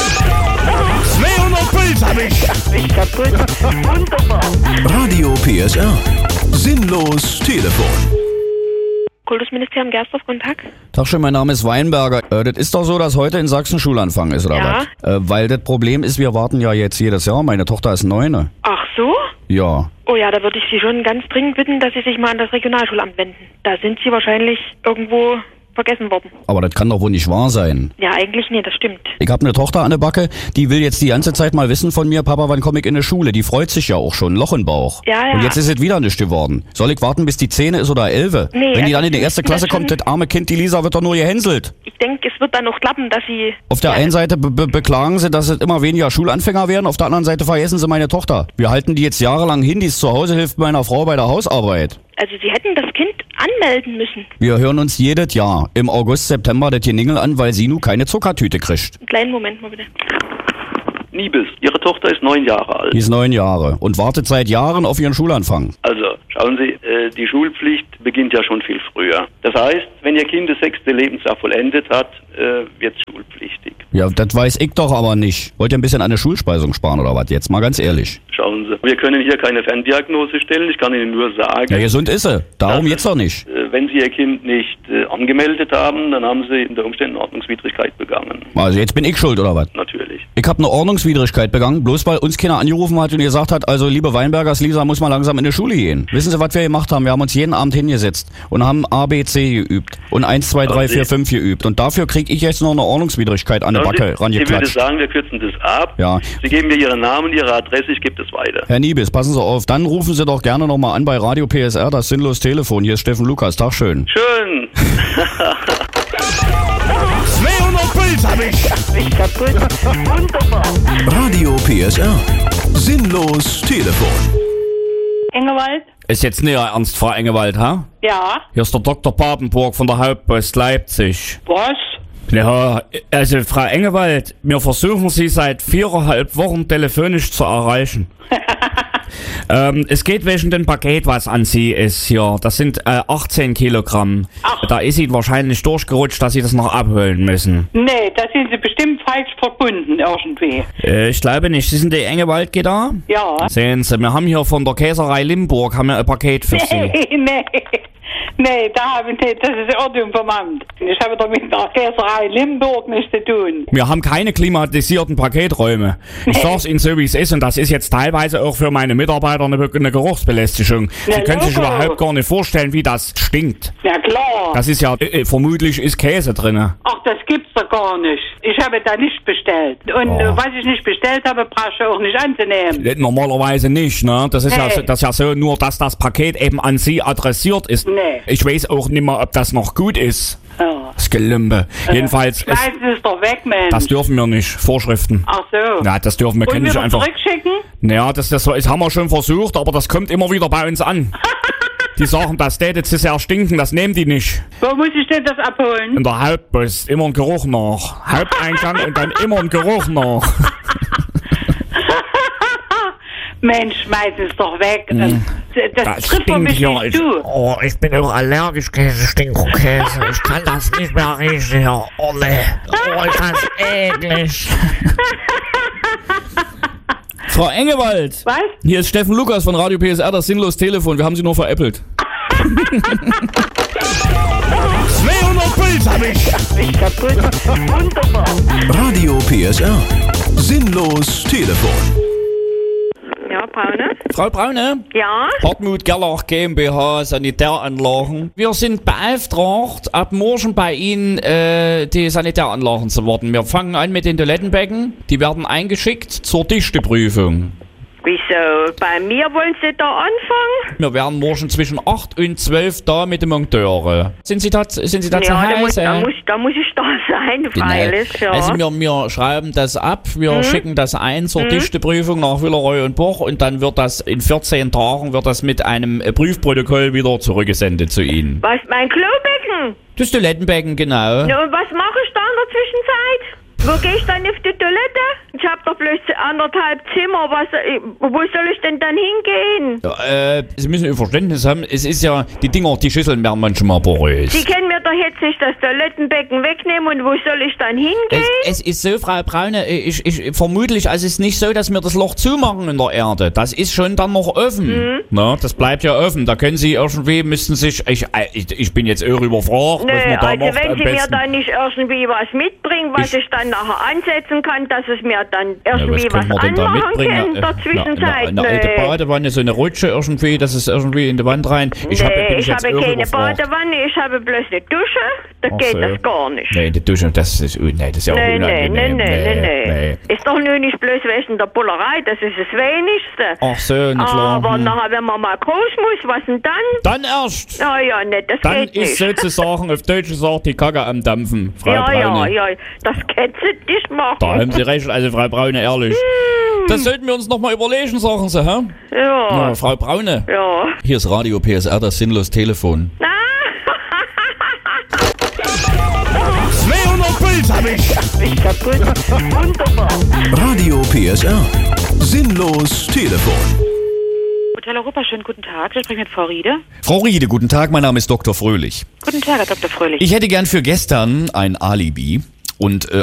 200 Puls hab ich. Ich kaputt. Wunderbar. Radio PSR. Sinnlos Telefon. Kultusministerium Gersdorf, guten Tag. Tag schön, mein Name ist Weinberger. Das ist doch so, dass heute in Sachsen Schulanfang ist, oder Ja. was? Weil das Problem ist, wir warten ja jetzt jedes Jahr. Meine Tochter ist 9. Ach so? Ja. Oh ja, da würde ich Sie schon ganz dringend bitten, dass Sie sich mal an das Regionalschulamt wenden. Da sind Sie wahrscheinlich irgendwo vergessen worden. Aber das kann doch wohl nicht wahr sein. Ja, eigentlich nee, das stimmt. Ich habe eine Tochter an der Backe, die will jetzt die ganze Zeit mal wissen von mir, Papa, wann komme ich in die Schule? Die freut sich ja auch schon, Loch im Bauch. Ja. Und jetzt ist es wieder nicht geworden. Soll ich warten, bis die 10 ist oder 11? Nee, Wenn die dann also in die erste das Klasse schon- kommt, das arme Kind, die Lisa, wird doch nur gehänselt. Ich denke, es wird dann noch klappen, dass Sie... Auf der einen Seite beklagen sie, dass es immer weniger Schulanfänger werden, auf der anderen Seite vergessen sie meine Tochter. Wir halten die jetzt jahrelang hin, die ist zu Hause, hilft meiner Frau bei der Hausarbeit. Also Sie hätten das Kind anmelden müssen. Wir hören uns jedes Jahr im August, September das Geningel an, weil sie nun keine Zuckertüte kriegt. Einen kleinen Moment mal bitte. Niebes, Ihre Tochter ist 9 Jahre alt. Die ist 9 Jahre und wartet seit Jahren auf ihren Schulanfang. Also, schauen Sie, die Schulpflicht beginnt ja schon viel früher. Das heißt, wenn Ihr Kind das 6. Lebensjahr vollendet hat, wird es schulpflichtig. Ja, das weiß ich doch aber nicht. Wollt ihr ein bisschen an der Schulspeisung sparen oder was? Jetzt mal ganz ehrlich. Schauen Sie, wir können hier keine Ferndiagnose stellen. Ich kann Ihnen nur sagen... Ja, gesund ist sie. Darum geht's doch nicht. Wenn Sie Ihr Kind nicht angemeldet haben, dann haben Sie unter Umständen Ordnungswidrigkeit begangen. Also jetzt bin ich schuld oder was? Natürlich. Ich habe eine Ordnungswidrigkeit begangen, bloß weil uns keiner angerufen hat und gesagt hat, also liebe Weinbergers, Lisa muss mal langsam in die Schule gehen. Wissen Sie, was wir gemacht haben? Wir haben uns jeden Abend hingesetzt und haben A, B, C geübt und 1, 2, 3, 4, 5 geübt. Und dafür kriege ich jetzt noch eine Ordnungswidrigkeit an die Backe Ich würde rangeklatscht. sagen, wir kürzen das ab. Ja. Sie geben mir Ihren Namen, Ihre Adresse, ich gebe das weiter. Herr Niebes, passen Sie auf, dann rufen Sie doch gerne nochmal an bei Radio PSR, das sinnlos Telefon. Hier ist Steffen Lukas, Tag schön. Schön. 200 Puls hab ich. Ich kaputt. Wunderbar. Radio PSR. Sinnlos Telefon. Engewald? Ist jetzt nicht Ihr Ernst, Frau Engewald, ha? Ja. Hier ist der Dr. Papenburg von der Hauptpost Leipzig. Was? Ja, also Frau Engewald, wir versuchen Sie seit 4,5 Wochen telefonisch zu erreichen. Es geht wegen dem Paket, was an Sie ist hier. Das sind 18 Kilogramm. Ach. Da ist Ihnen wahrscheinlich durchgerutscht, dass Sie das noch abholen müssen. Nee, da sind Sie bestimmt falsch verbunden irgendwie. Ich glaube nicht. Sie sind die Engewald da? Ja. Sehen Sie, wir haben hier von der Käserei Limburg haben wir ein Paket für Sie. Nee, da habe ich nicht. Das ist Irrtum vom Amt. Ich habe doch mit der Käserei Limburg nichts zu tun. Wir haben keine klimatisierten Paketräume. Ich sag's Ihnen so, wie es ist, und das ist jetzt teilweise auch für meine Mitarbeiter eine Geruchsbelästigung. Sie können sich überhaupt gar nicht vorstellen, wie das stinkt. Ja klar. Das ist ja, vermutlich ist Käse drinne. Ach, das gibt's doch gar nicht. Ich habe da nicht bestellt. Und was ich nicht bestellt habe, brauchst du auch nicht anzunehmen. Normalerweise nicht, ne? Das ist, Nee. das ist ja so, nur dass das Paket eben an Sie adressiert ist. Nee. Ich weiß auch nicht mehr, ob das noch gut ist. Ja. Das Gelümpe. Jedenfalls, Schmeißen Sie es doch weg, Mensch. das dürfen wir nicht. Vorschriften. Ach so. Ja, das dürfen wir. Und Können nicht wieder einfach. zurückschicken? Naja, das haben wir schon versucht, aber das kommt immer wieder bei uns an. Die sagen, das täte zu sehr stinken, das nehmen die nicht. Wo muss ich denn das abholen? In der Hauptpost immer ein Geruch nach. Haupteingang und dann immer ein Geruch nach. Mensch, schmeiß es doch weg. Das trifft doch stinkt mich hier. nicht zu. Oh, ich bin auch allergisch Käse, Stinkokäse. Ich kann das nicht mehr riechen hier. Oh, ne. Oh, ist das eklig. Frau Engewald. Was? Hier ist Steffen Lukas von Radio PSR, das sinnlos Telefon. Wir haben Sie nur veräppelt. 200 Puls hab ich. Ich kaputt. Wunderbar. Radio PSR. Sinnlos Telefon. Ja, Braune? Frau Braune? Ja? Hartmut Gerlach GmbH, Sanitäranlagen. Wir sind beauftragt, ab morgen bei Ihnen die Sanitäranlagen zu warten. Wir fangen an mit den Toilettenbecken. Die werden eingeschickt zur Dichteprüfung. Wieso? Bei mir wollen Sie da anfangen? Wir werden morgen zwischen 8 und 12 da mit den Monteuren. Sind Sie da zu Hause? Da muss ich da sein, freilich, ja. Also wir schreiben das ab, wir schicken das ein zur Dichteprüfung nach Villeroy und Boch und dann wird das in 14 Tagen mit einem Prüfprotokoll wieder zurückgesendet zu Ihnen. Was, mein Klobecken? Das Toilettenbecken, genau. Na, und was mache ich da in der Zwischenzeit? Wo gehe ich dann auf die Toilette? Ich habe doch bloß 1,5 Zimmer. Wo soll ich denn dann hingehen? Ja, Sie müssen Ihr Verständnis haben. Es ist ja, die Schüsseln werden manchmal porös. Sie können mir doch jetzt nicht das Toilettenbecken wegnehmen und wo soll ich dann hingehen? Es ist so, Frau Braune, vermutlich, also es ist nicht so, dass wir das Loch zumachen in der Erde. Das ist schon dann noch offen. Na, das bleibt ja offen. Da können Sie irgendwie, ich bin jetzt auch überfragt, was man da macht. Wenn Sie mir dann nicht irgendwie was mitbringen, was ich dann nachher ansetzen kann, dass es mir dann irgendwie was anmachen kann in der Zwischenzeit. Eine alte Badewanne, so eine Rutsche irgendwie, dass es irgendwie in die Wand rein. Ich habe keine Badewanne, ich habe bloß eine Dusche, da geht das gar nicht. Nee, die Dusche, das ist ja auch unangenehm. Nee. Ist doch nur nicht bloß wegen der Bullerei, das ist das Wenigste. Ach so, na klar. Aber nachher, wenn man mal groß muss, was denn dann? Dann erst. Ja, nicht, das dann geht nicht. Dann ist sozusagen, auf Deutsch gesagt, die Kacke am Dampfen, Frau Braune. Ja, das kannst du nicht machen. Da haben Sie recht, also Frau Braune, ehrlich. Das sollten wir uns noch mal überlegen, sagen Sie, hä? Ja. Na, Frau Braune. Ja. Hier ist Radio PSR, das sinnlos Telefon. 200 Puls hab ich. Ich kaputt. Wunderbar. Radio PSR. Sinnlos Telefon. Hotel Europa, schönen guten Tag. Ich spreche mit Frau Riede. Frau Riede, guten Tag, mein Name ist Dr. Fröhlich. Guten Tag, Herr Dr. Fröhlich. Ich hätte gern für gestern ein Alibi. Und